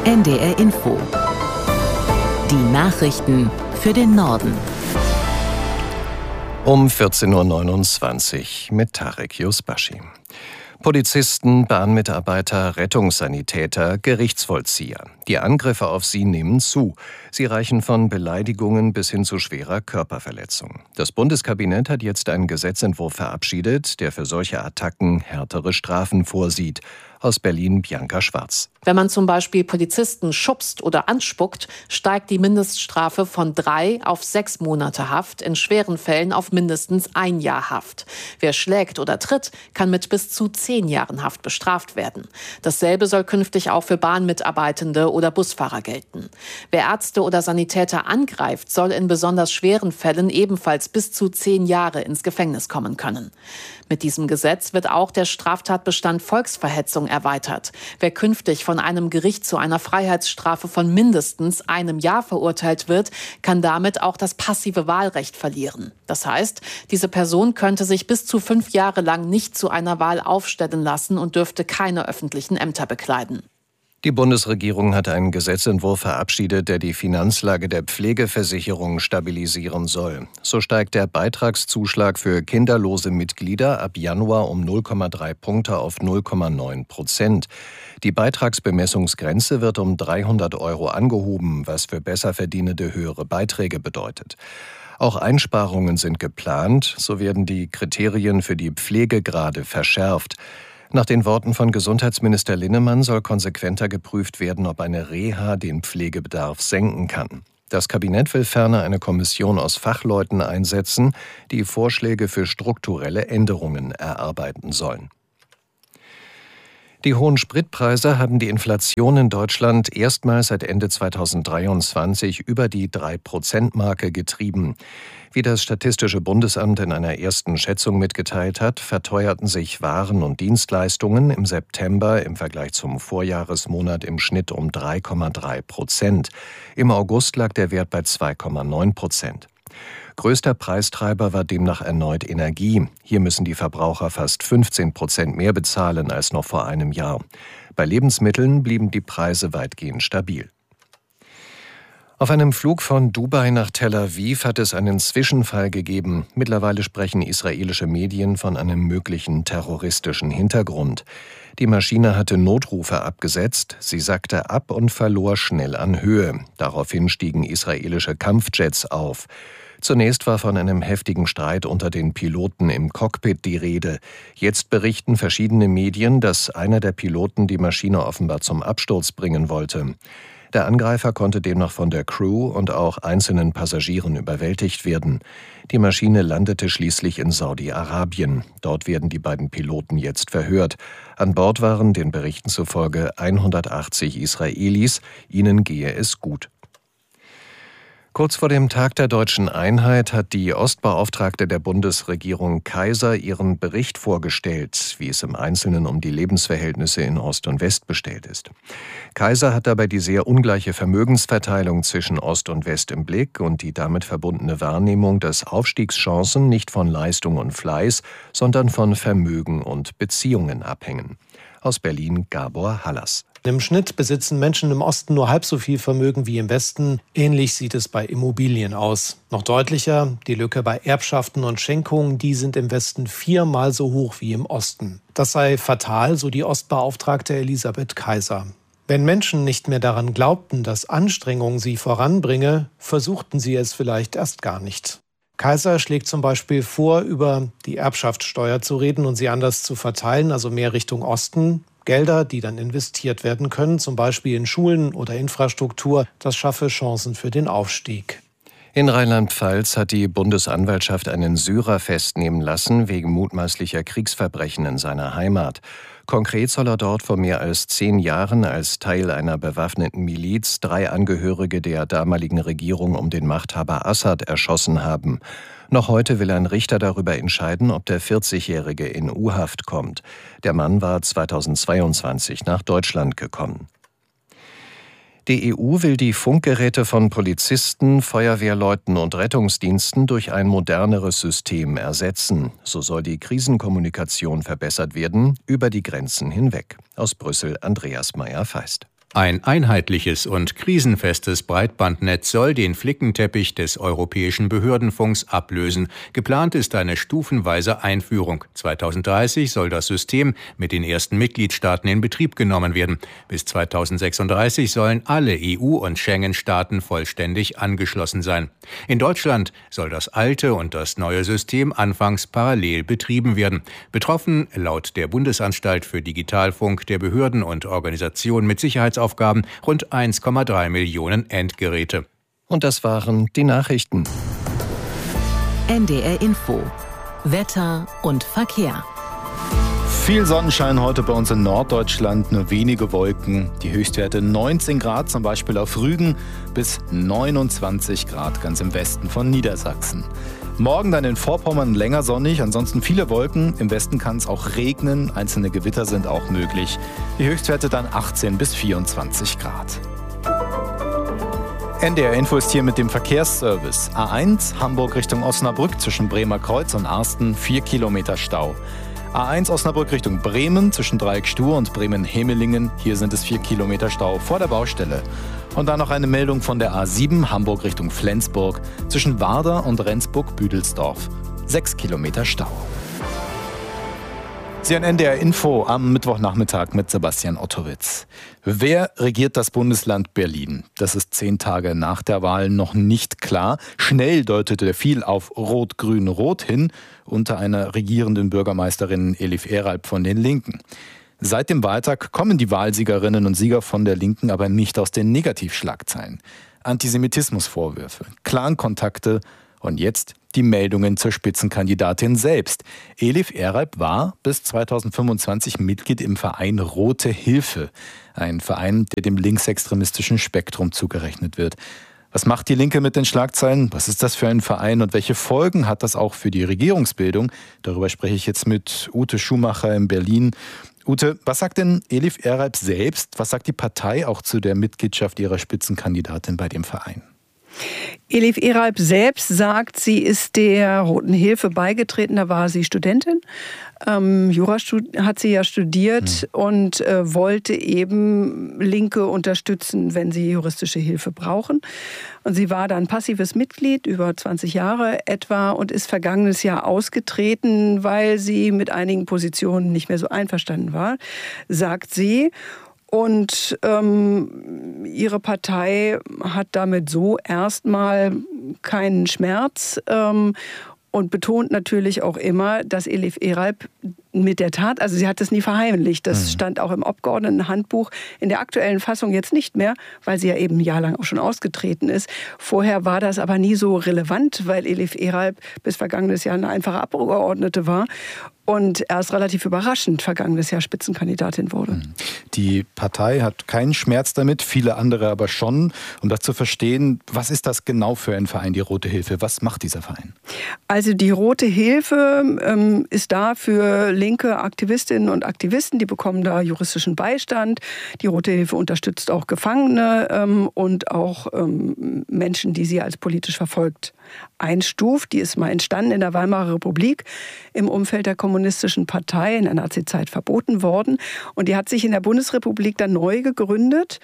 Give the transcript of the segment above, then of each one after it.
NDR Info. Die Nachrichten für den Norden. Um 14.29 Uhr mit Tarek Yusbashi. Polizisten, Bahnmitarbeiter, Rettungssanitäter, Gerichtsvollzieher. Die Angriffe auf sie nehmen zu. Sie reichen von Beleidigungen bis hin zu schwerer Körperverletzung. Das Bundeskabinett hat jetzt einen Gesetzentwurf verabschiedet, der für solche Attacken härtere Strafen vorsieht. Aus Berlin Bianca Schwarz. Wenn man zum Beispiel Polizisten schubst oder anspuckt, steigt die Mindeststrafe von 3 auf 6 Monate Haft, in schweren Fällen auf mindestens 1 Jahr Haft. Wer schlägt oder tritt, kann mit bis zu 10 Jahren Haft bestraft werden. Dasselbe soll künftig auch für Bahnmitarbeitende oder Busfahrer gelten. Wer Ärzte oder Sanitäter angreift, soll in besonders schweren Fällen ebenfalls bis zu 10 Jahre ins Gefängnis kommen können. Mit diesem Gesetz wird auch der Straftatbestand Volksverhetzung erweitert. Wer künftig von einem Gericht zu einer Freiheitsstrafe von mindestens 1 Jahr verurteilt wird, kann damit auch das passive Wahlrecht verlieren. Das heißt, diese Person könnte sich bis zu 5 Jahre lang nicht zu einer Wahl aufstellen lassen und dürfte keine öffentlichen Ämter bekleiden. Die Bundesregierung hat einen Gesetzentwurf verabschiedet, der die Finanzlage der Pflegeversicherung stabilisieren soll. So steigt der Beitragszuschlag für kinderlose Mitglieder ab Januar um 0,3 Punkte auf 0,9%. Die Beitragsbemessungsgrenze wird um 300 € angehoben, was für Besserverdienende höhere Beiträge bedeutet. Auch Einsparungen sind geplant, so werden die Kriterien für die Pflegegrade verschärft. Nach den Worten von Gesundheitsminister Linnemann soll konsequenter geprüft werden, ob eine Reha den Pflegebedarf senken kann. Das Kabinett will ferner eine Kommission aus Fachleuten einsetzen, die Vorschläge für strukturelle Änderungen erarbeiten sollen. Die hohen Spritpreise haben die Inflation in Deutschland erstmals seit Ende 2023 über die 3%-Marke getrieben. Wie das Statistische Bundesamt in einer ersten Schätzung mitgeteilt hat, verteuerten sich Waren und Dienstleistungen im September im Vergleich zum Vorjahresmonat im Schnitt um 3,3%. Im August lag der Wert bei 2,9%. Größter Preistreiber war demnach erneut Energie. Hier müssen die Verbraucher fast 15% mehr bezahlen als noch vor einem Jahr. Bei Lebensmitteln blieben die Preise weitgehend stabil. Auf einem Flug von Dubai nach Tel Aviv hat es einen Zwischenfall gegeben. Mittlerweile sprechen israelische Medien von einem möglichen terroristischen Hintergrund. Die Maschine hatte Notrufe abgesetzt, sie sackte ab und verlor schnell an Höhe. Daraufhin stiegen israelische Kampfjets auf. Zunächst war von einem heftigen Streit unter den Piloten im Cockpit die Rede. Jetzt berichten verschiedene Medien, dass einer der Piloten die Maschine offenbar zum Absturz bringen wollte. Der Angreifer konnte demnach von der Crew und auch einzelnen Passagieren überwältigt werden. Die Maschine landete schließlich in Saudi-Arabien. Dort werden die beiden Piloten jetzt verhört. An Bord waren den Berichten zufolge 180 Israelis. Ihnen gehe es gut. Kurz vor dem Tag der Deutschen Einheit hat die Ostbeauftragte der Bundesregierung Kaiser ihren Bericht vorgestellt, wie es im Einzelnen um die Lebensverhältnisse in Ost und West bestellt ist. Kaiser hat dabei die sehr ungleiche Vermögensverteilung zwischen Ost und West im Blick und die damit verbundene Wahrnehmung, dass Aufstiegschancen nicht von Leistung und Fleiß, sondern von Vermögen und Beziehungen abhängen. Aus Berlin Gabor Hallas. Im Schnitt besitzen Menschen im Osten nur halb so viel Vermögen wie im Westen. Ähnlich sieht es bei Immobilien aus. Noch deutlicher, die Lücke bei Erbschaften und Schenkungen, die sind im Westen 4-mal so hoch wie im Osten. Das sei fatal, so die Ostbeauftragte Elisabeth Kaiser. Wenn Menschen nicht mehr daran glaubten, dass Anstrengung sie voranbringe, versuchten sie es vielleicht erst gar nicht. Kaiser schlägt zum Beispiel vor, über die Erbschaftssteuer zu reden und sie anders zu verteilen, also mehr Richtung Osten. Gelder, die dann investiert werden können, zum Beispiel in Schulen oder Infrastruktur, das schaffe Chancen für den Aufstieg. In Rheinland-Pfalz hat die Bundesanwaltschaft einen Syrer festnehmen lassen wegen mutmaßlicher Kriegsverbrechen in seiner Heimat. Konkret soll er dort vor mehr als 10 Jahren als Teil einer bewaffneten Miliz 3 Angehörige der damaligen Regierung um den Machthaber Assad erschossen haben. Noch heute will ein Richter darüber entscheiden, ob der 40-Jährige in U-Haft kommt. Der Mann war 2022 nach Deutschland gekommen. Die EU will die Funkgeräte von Polizisten, Feuerwehrleuten und Rettungsdiensten durch ein moderneres System ersetzen. So soll die Krisenkommunikation verbessert werden, über die Grenzen hinweg. Aus Brüssel Andreas Meyer-Feist. Ein einheitliches und krisenfestes Breitbandnetz soll den Flickenteppich des europäischen Behördenfunks ablösen. Geplant ist eine stufenweise Einführung. 2030 soll das System mit den ersten Mitgliedstaaten in Betrieb genommen werden. Bis 2036 sollen alle EU- und Schengen-Staaten vollständig angeschlossen sein. In Deutschland soll das alte und das neue System anfangs parallel betrieben werden. Betroffen, laut der Bundesanstalt für Digitalfunk der Behörden und Organisationen mit Sicherheitsaufgaben, rund 1,3 Millionen Endgeräte. Und das waren die Nachrichten. NDR Info. Wetter und Verkehr. Viel Sonnenschein heute bei uns in Norddeutschland, nur wenige Wolken. Die Höchstwerte 19 Grad zum Beispiel auf Rügen bis 29 Grad ganz im Westen von Niedersachsen. Morgen dann in Vorpommern länger sonnig, ansonsten viele Wolken. Im Westen kann es auch regnen, einzelne Gewitter sind auch möglich. Die Höchstwerte dann 18 bis 24 Grad. NDR Info ist hier mit dem Verkehrsservice. A1 Hamburg Richtung Osnabrück zwischen Bremer Kreuz und Arsten 4 Kilometer Stau. A1 Osnabrück Richtung Bremen zwischen Dreieck Stur und Bremen-Hemelingen. Hier sind es 4 Kilometer Stau vor der Baustelle. Und dann noch eine Meldung von der A7 Hamburg Richtung Flensburg zwischen Warder und Rendsburg-Büdelsdorf. 6 Kilometer Stau. Sie hören NDR Info am Mittwochnachmittag mit Sebastian Ottowitz. Wer regiert das Bundesland Berlin? Das ist 10 Tage nach der Wahl noch nicht klar. Schnell deutete viel auf Rot-Grün-Rot hin, unter einer regierenden Bürgermeisterin Elif Eralp von den Linken. Seit dem Wahltag kommen die Wahlsiegerinnen und Sieger von der Linken aber nicht aus den Negativschlagzeilen. Antisemitismusvorwürfe, Clankontakte und jetzt die Meldungen zur Spitzenkandidatin selbst. Elif Eralp war bis 2025 Mitglied im Verein Rote Hilfe, ein Verein, der dem linksextremistischen Spektrum zugerechnet wird. Was macht die Linke mit den Schlagzeilen? Was ist das für ein Verein und welche Folgen hat das auch für die Regierungsbildung? Darüber spreche ich jetzt mit Ute Schumacher in Berlin. Ute, was sagt denn Elif Eralp selbst? Was sagt die Partei auch zu der Mitgliedschaft ihrer Spitzenkandidatin bei dem Verein? Elif Eralp selbst sagt, sie ist der Roten Hilfe beigetreten, da war sie Studentin. Jura hat sie ja studiert und wollte eben Linke unterstützen, wenn sie juristische Hilfe brauchen. Und sie war dann passives Mitglied, über 20 Jahre etwa, und ist vergangenes Jahr ausgetreten, weil sie mit einigen Positionen nicht mehr so einverstanden war, sagt sie. Und ihre Partei hat damit so erstmal keinen Schmerz und betont natürlich auch immer, dass Elif Eralp mit der Tat, also sie hat das nie verheimlicht, das stand auch im Abgeordnetenhandbuch, in der aktuellen Fassung jetzt nicht mehr, weil sie ja eben ein Jahr lang auch schon ausgetreten ist. Vorher war das aber nie so relevant, weil Elif Eralp bis vergangenes Jahr eine einfache Abgeordnete war und erst relativ überraschend vergangenes Jahr Spitzenkandidatin wurde. Die Partei hat keinen Schmerz damit, viele andere aber schon. Um das zu verstehen, was ist das genau für ein Verein, die Rote Hilfe? Was macht dieser Verein? Also die Rote Hilfe ist da für linke Aktivistinnen und Aktivisten, die bekommen da juristischen Beistand. Die Rote Hilfe unterstützt auch Gefangene und auch Menschen, die sie als politisch verfolgt einstuft. Die ist mal entstanden in der Weimarer Republik im Umfeld der Kommunistischen Partei, in der Nazizeit verboten worden. Und die hat sich in der Bundesrepublik dann neu gegründet,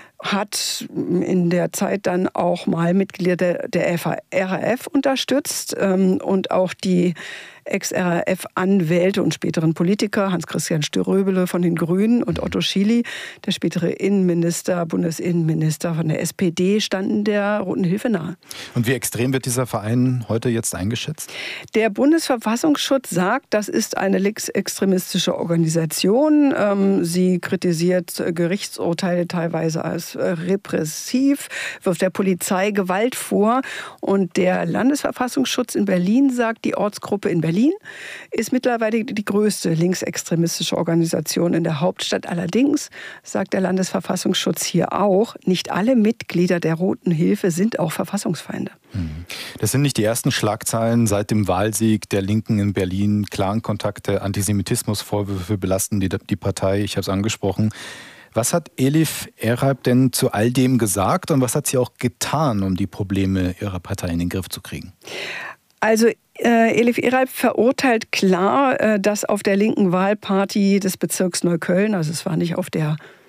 hat in der Zeit dann auch mal Mitglieder der RAF unterstützt und auch die Ex-RAF-Anwälte und späteren Politiker, Hans-Christian Ströbele von den Grünen und Otto Schily, der spätere Innenminister, Bundesinnenminister von der SPD, standen der Roten Hilfe nahe. Und wie extrem wird dieser Verein heute jetzt eingeschätzt? Der Bundesverfassungsschutz sagt, das ist eine linksextremistische Organisation. Sie kritisiert Gerichtsurteile teilweise als repressiv, wirft der Polizei Gewalt vor. Und der Landesverfassungsschutz in Berlin sagt, die Ortsgruppe in Berlin ist mittlerweile die größte linksextremistische Organisation in der Hauptstadt. Allerdings sagt der Landesverfassungsschutz hier auch, nicht alle Mitglieder der Roten Hilfe sind auch Verfassungsfeinde. Das sind nicht die ersten Schlagzeilen seit dem Wahlsieg der Linken in Berlin. Clankontakte, Antisemitismusvorwürfe belasten die Partei, ich habe es angesprochen. Was hat Elif Eralp denn zu all dem gesagt und was hat sie auch getan, um die Probleme ihrer Partei in den Griff zu kriegen? Also Elif Eralp verurteilt klar, dass auf der linken Wahlparty des Bezirks Neukölln, also es war nicht auf der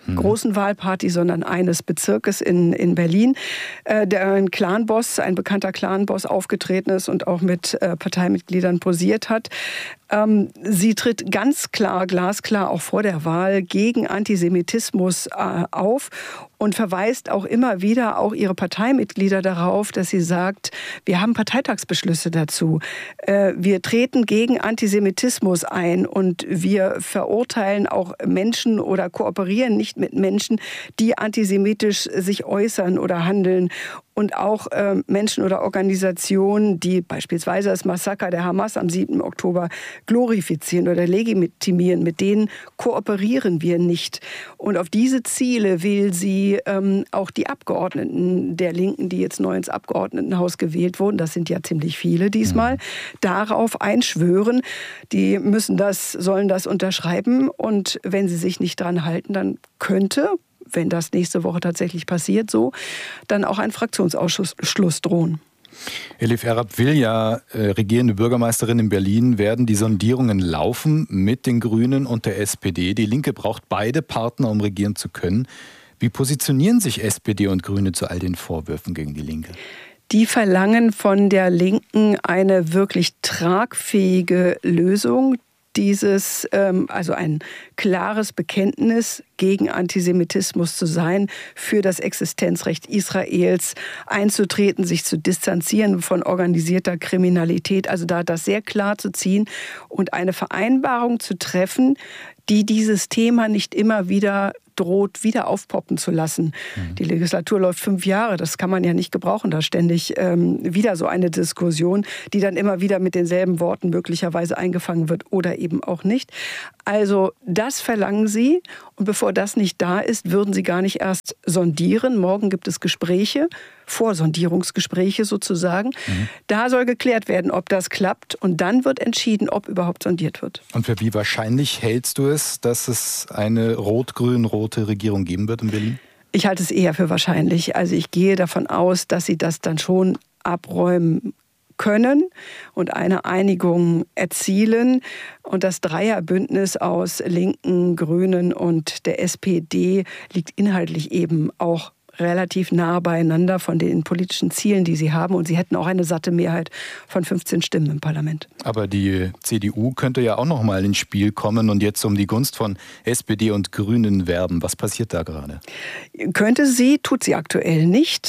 großen Wahlparty, sondern eines Bezirkes in Berlin, der ein Clanboss, ein bekannter Clanboss aufgetreten ist und auch mit Parteimitgliedern posiert hat. Sie tritt ganz klar, glasklar auch vor der Wahl gegen Antisemitismus auf und verweist auch immer wieder auch ihre Parteimitglieder darauf, dass sie sagt, wir haben Parteitagsbeschlüsse dazu. Wir treten gegen Antisemitismus ein und wir verurteilen auch Menschen oder kooperieren nicht mit Menschen, die antisemitisch sich äußern oder handeln. Und auch Menschen oder Organisationen, die beispielsweise das Massaker der Hamas am 7. Oktober glorifizieren oder legitimieren, mit denen kooperieren wir nicht. Und auf diese Ziele will sie auch die Abgeordneten der Linken, die jetzt neu ins Abgeordnetenhaus gewählt wurden, das sind ja ziemlich viele diesmal, darauf einschwören. Die sollen das unterschreiben. Und wenn sie sich nicht dran halten, dann könnte, wenn das nächste Woche tatsächlich passiert, dann auch ein Fraktionsausschluss drohen. Elif Erab will ja regierende Bürgermeisterin in Berlin werden. Die Sondierungen laufen mit den Grünen und der SPD. Die Linke braucht beide Partner, um regieren zu können. Wie positionieren sich SPD und Grüne zu all den Vorwürfen gegen die Linke? Die verlangen von der Linken eine wirklich tragfähige Lösung. Also ein klares Bekenntnis gegen Antisemitismus zu sein, für das Existenzrecht Israels einzutreten, sich zu distanzieren von organisierter Kriminalität, also da das sehr klar zu ziehen und eine Vereinbarung zu treffen, die dieses Thema nicht immer wieder droht, wieder aufpoppen zu lassen. Die Legislatur läuft 5 Jahre, das kann man ja nicht gebrauchen, da ständig wieder so eine Diskussion, die dann immer wieder mit denselben Worten möglicherweise eingefangen wird oder eben auch nicht. Also das verlangen sie und bevor das nicht da ist, würden sie gar nicht erst sondieren. Morgen gibt es Gespräche, Vorsondierungsgespräche sozusagen. Da soll geklärt werden, ob das klappt und dann wird entschieden, ob überhaupt sondiert wird. Und für wie wahrscheinlich hältst du es, dass es eine rot-grün-rote Regierung geben wird in Berlin? Ich halte es eher für wahrscheinlich. Also ich gehe davon aus, dass sie das dann schon abräumen können und eine Einigung erzielen. Und das Dreierbündnis aus Linken, Grünen und der SPD liegt inhaltlich eben auch relativ nah beieinander von den politischen Zielen, die sie haben. Und sie hätten auch eine satte Mehrheit von 15 Stimmen im Parlament. Aber die CDU könnte ja auch noch mal ins Spiel kommen und jetzt um die Gunst von SPD und Grünen werben. Was passiert da gerade? Könnte sie, tut sie aktuell nicht,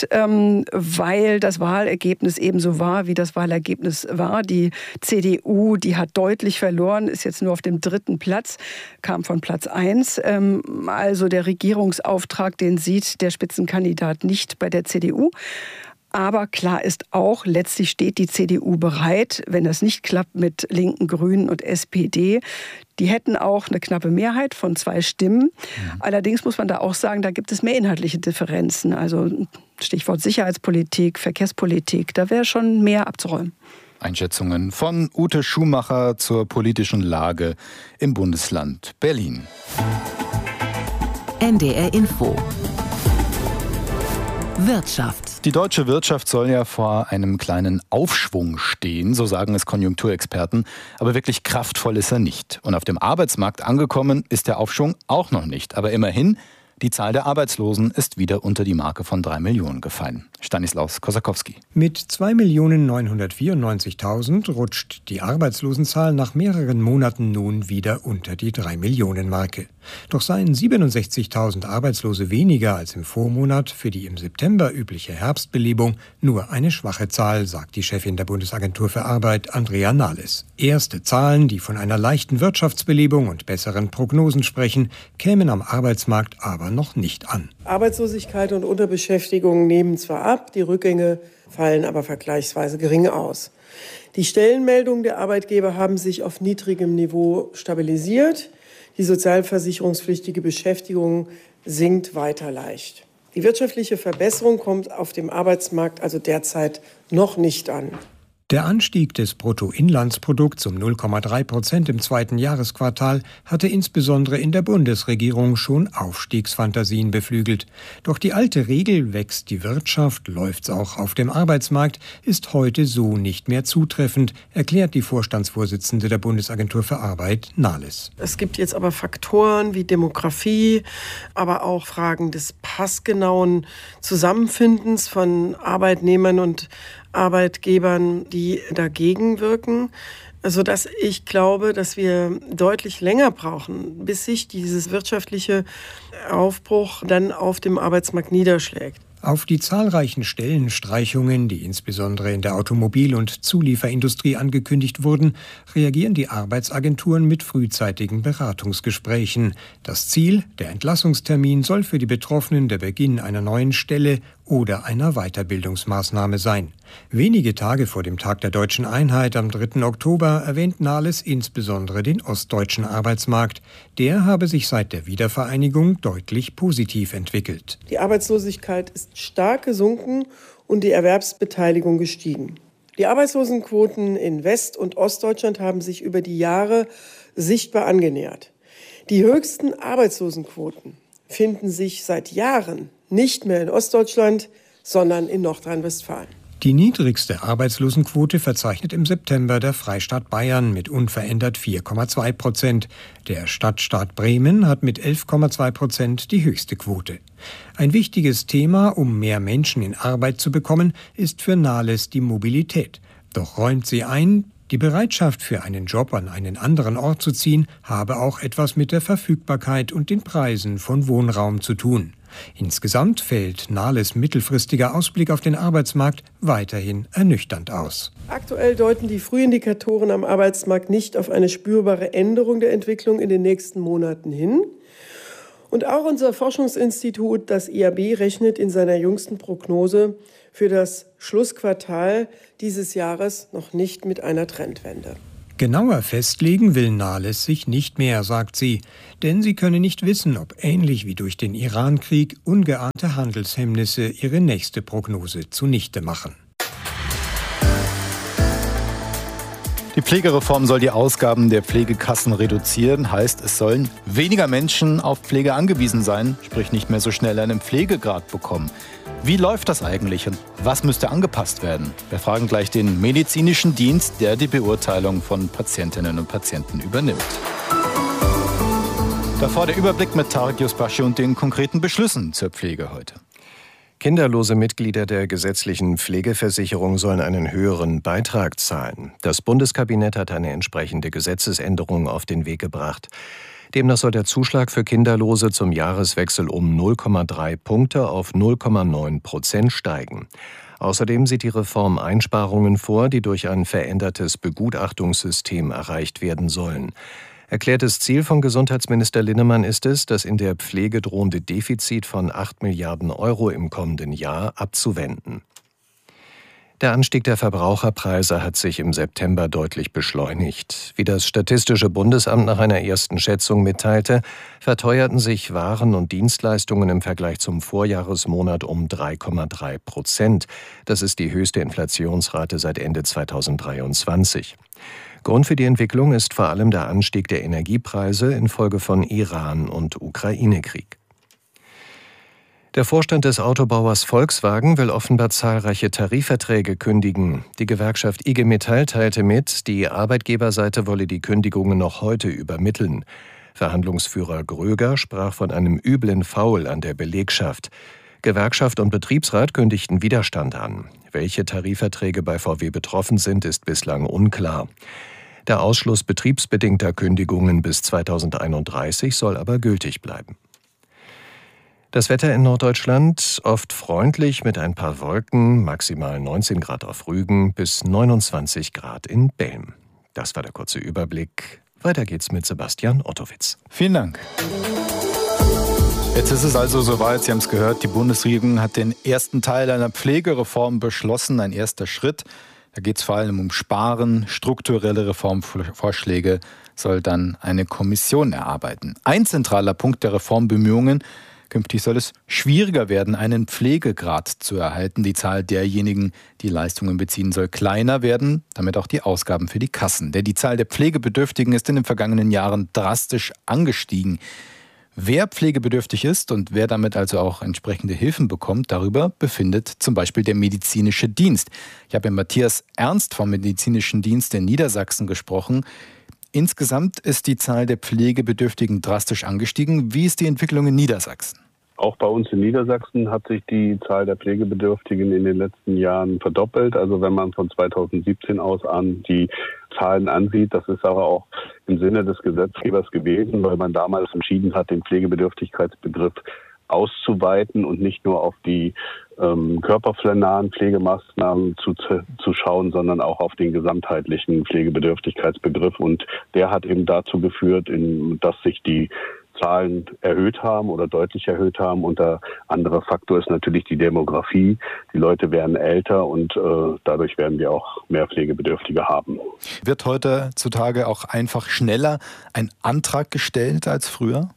weil das Wahlergebnis ebenso war, wie das Wahlergebnis war. Die CDU, die hat deutlich verloren, ist jetzt nur auf dem 3. Platz, kam von Platz 1. Also der Regierungsauftrag, den sieht der Spitzenkandidat nicht bei der CDU. Aber klar ist auch, letztlich steht die CDU bereit, wenn das nicht klappt mit Linken, Grünen und SPD. Die hätten auch eine knappe Mehrheit von 2 Stimmen. Allerdings muss man da auch sagen, da gibt es mehr inhaltliche Differenzen. Also Stichwort Sicherheitspolitik, Verkehrspolitik, da wäre schon mehr abzuräumen. Einschätzungen von Ute Schumacher zur politischen Lage im Bundesland Berlin. NDR Info. Wirtschaft. Die deutsche Wirtschaft soll ja vor einem kleinen Aufschwung stehen, so sagen es Konjunkturexperten. Aber wirklich kraftvoll ist er nicht. Und auf dem Arbeitsmarkt angekommen ist der Aufschwung auch noch nicht. Aber immerhin, die Zahl der Arbeitslosen ist wieder unter die Marke von 3 Millionen gefallen. Stanislaus Kosakowski. Mit 2.994.000 rutscht die Arbeitslosenzahl nach mehreren Monaten nun wieder unter die 3-Millionen-Marke. Doch seien 67.000 Arbeitslose weniger als im Vormonat für die im September übliche Herbstbelebung nur eine schwache Zahl, sagt die Chefin der Bundesagentur für Arbeit, Andrea Nahles. Erste Zahlen, die von einer leichten Wirtschaftsbelebung und besseren Prognosen sprechen, kämen am Arbeitsmarkt aber noch nicht an. Arbeitslosigkeit und Unterbeschäftigung nehmen zwar ab, die Rückgänge fallen aber vergleichsweise gering aus. Die Stellenmeldungen der Arbeitgeber haben sich auf niedrigem Niveau stabilisiert. Die sozialversicherungspflichtige Beschäftigung sinkt weiter leicht. Die wirtschaftliche Verbesserung kommt auf dem Arbeitsmarkt also derzeit noch nicht an. Der Anstieg des Bruttoinlandsprodukts um 0,3% im zweiten Jahresquartal hatte insbesondere in der Bundesregierung schon Aufstiegsfantasien beflügelt. Doch die alte Regel, wächst die Wirtschaft, läuft's auch auf dem Arbeitsmarkt, ist heute so nicht mehr zutreffend, erklärt die Vorstandsvorsitzende der Bundesagentur für Arbeit, Nahles. Es gibt jetzt aber Faktoren wie Demografie, aber auch Fragen des passgenauen Zusammenfindens von Arbeitnehmern und Arbeitgebern, die dagegen wirken, sodass ich glaube, dass wir deutlich länger brauchen, bis sich dieses wirtschaftliche Aufbruch dann auf dem Arbeitsmarkt niederschlägt. Auf die zahlreichen Stellenstreichungen, die insbesondere in der Automobil- und Zulieferindustrie angekündigt wurden, reagieren die Arbeitsagenturen mit frühzeitigen Beratungsgesprächen. Das Ziel, der Entlassungstermin, soll für die Betroffenen der Beginn einer neuen Stelle oder einer Weiterbildungsmaßnahme sein. Wenige Tage vor dem Tag der Deutschen Einheit am 3. Oktober erwähnt Nahles insbesondere den ostdeutschen Arbeitsmarkt. Der habe sich seit der Wiedervereinigung deutlich positiv entwickelt. Die Arbeitslosigkeit ist stark gesunken und die Erwerbsbeteiligung gestiegen. Die Arbeitslosenquoten in West- und Ostdeutschland haben sich über die Jahre sichtbar angenähert. Die höchsten Arbeitslosenquoten finden sich seit Jahren nicht mehr in Ostdeutschland, sondern in Nordrhein-Westfalen. Die niedrigste Arbeitslosenquote verzeichnet im September der Freistaat Bayern mit unverändert 4,2%. Der Stadtstaat Bremen hat mit 11,2% die höchste Quote. Ein wichtiges Thema, um mehr Menschen in Arbeit zu bekommen, ist für Nahles die Mobilität. Doch räumt sie ein, die Bereitschaft für einen Job an einen anderen Ort zu ziehen, habe auch etwas mit der Verfügbarkeit und den Preisen von Wohnraum zu tun. Insgesamt fällt Nahles mittelfristiger Ausblick auf den Arbeitsmarkt weiterhin ernüchternd aus. Aktuell deuten die Frühindikatoren am Arbeitsmarkt nicht auf eine spürbare Änderung der Entwicklung in den nächsten Monaten hin. Und auch unser Forschungsinstitut, das IAB, rechnet in seiner jüngsten Prognose für das Schlussquartal dieses Jahres noch nicht mit einer Trendwende. Genauer festlegen will Nahles sich nicht mehr, sagt sie, denn sie könne nicht wissen, ob ähnlich wie durch den Iran-Krieg ungeahnte Handelshemmnisse ihre nächste Prognose zunichte machen. Die Pflegereform soll die Ausgaben der Pflegekassen reduzieren, heißt, es sollen weniger Menschen auf Pflege angewiesen sein, sprich nicht mehr so schnell einen Pflegegrad bekommen. Wie läuft das eigentlich und was müsste angepasst werden? Wir fragen gleich den medizinischen Dienst, der die Beurteilung von Patientinnen und Patienten übernimmt. Davor der Überblick mit Tarek Yusbashi und den konkreten Beschlüssen zur Pflege heute. Kinderlose Mitglieder der gesetzlichen Pflegeversicherung sollen einen höheren Beitrag zahlen. Das Bundeskabinett hat eine entsprechende Gesetzesänderung auf den Weg gebracht. Demnach soll der Zuschlag für Kinderlose zum Jahreswechsel um 0,3 Punkte auf 0,9% steigen. Außerdem sieht die Reform Einsparungen vor, die durch ein verändertes Begutachtungssystem erreicht werden sollen. Erklärtes Ziel von Gesundheitsminister Linnemann ist es, das in der Pflege drohende Defizit von 8 Milliarden Euro im kommenden Jahr abzuwenden. Der Anstieg der Verbraucherpreise hat sich im September deutlich beschleunigt. Wie das Statistische Bundesamt nach einer ersten Schätzung mitteilte, verteuerten sich Waren und Dienstleistungen im Vergleich zum Vorjahresmonat um 3,3%. Das ist die höchste Inflationsrate seit Ende 2023. Grund für die Entwicklung ist vor allem der Anstieg der Energiepreise infolge von Iran- und Ukraine-Krieg. Der Vorstand des Autobauers Volkswagen will offenbar zahlreiche Tarifverträge kündigen. Die Gewerkschaft IG Metall teilte mit, die Arbeitgeberseite wolle die Kündigungen noch heute übermitteln. Verhandlungsführer Gröger sprach von einem üblen Faul an der Belegschaft. Gewerkschaft und Betriebsrat kündigten Widerstand an. Welche Tarifverträge bei VW betroffen sind, ist bislang unklar. Der Ausschluss betriebsbedingter Kündigungen bis 2031 soll aber gültig bleiben. Das Wetter in Norddeutschland oft freundlich mit ein paar Wolken, maximal 19 Grad auf Rügen bis 29 Grad in Belm. Das war der kurze Überblick. Weiter geht's mit Sebastian Ottowitz. Vielen Dank. Jetzt ist es also soweit, Sie haben es gehört, die Bundesregierung hat den ersten Teil einer Pflegereform beschlossen, ein erster Schritt. Da geht es vor allem um Sparen, strukturelle Reformvorschläge soll dann eine Kommission erarbeiten. Ein zentraler Punkt der Reformbemühungen Künftig soll es schwieriger werden, einen Pflegegrad zu erhalten. Die Zahl derjenigen, die Leistungen beziehen, soll kleiner werden, damit auch die Ausgaben für die Kassen. Denn die Zahl der Pflegebedürftigen ist in den vergangenen Jahren drastisch angestiegen. Wer pflegebedürftig ist und wer damit also auch entsprechende Hilfen bekommt, darüber befindet zum Beispiel der medizinische Dienst. Ich habe mit Matthias Ernst vom medizinischen Dienst in Niedersachsen gesprochen. Insgesamt ist die Zahl der Pflegebedürftigen drastisch angestiegen. Wie ist die Entwicklung in Niedersachsen? Auch bei uns in Niedersachsen hat sich die Zahl der Pflegebedürftigen in den letzten Jahren verdoppelt. Also wenn man von 2017 aus an die Zahlen ansieht, das ist aber auch im Sinne des Gesetzgebers gewesen, weil man damals entschieden hat, den Pflegebedürftigkeitsbegriff auszuweiten und nicht nur auf die körpernahen Pflegemaßnahmen zu schauen, sondern auch auf den gesamtheitlichen Pflegebedürftigkeitsbegriff. Und der hat eben dazu geführt, dass sich die Zahlen erhöht haben oder deutlich erhöht haben. Und der andere Faktor ist natürlich die Demografie. Die Leute werden älter und dadurch werden wir auch mehr Pflegebedürftige haben. Wird heutzutage auch einfach schneller ein Antrag gestellt als früher?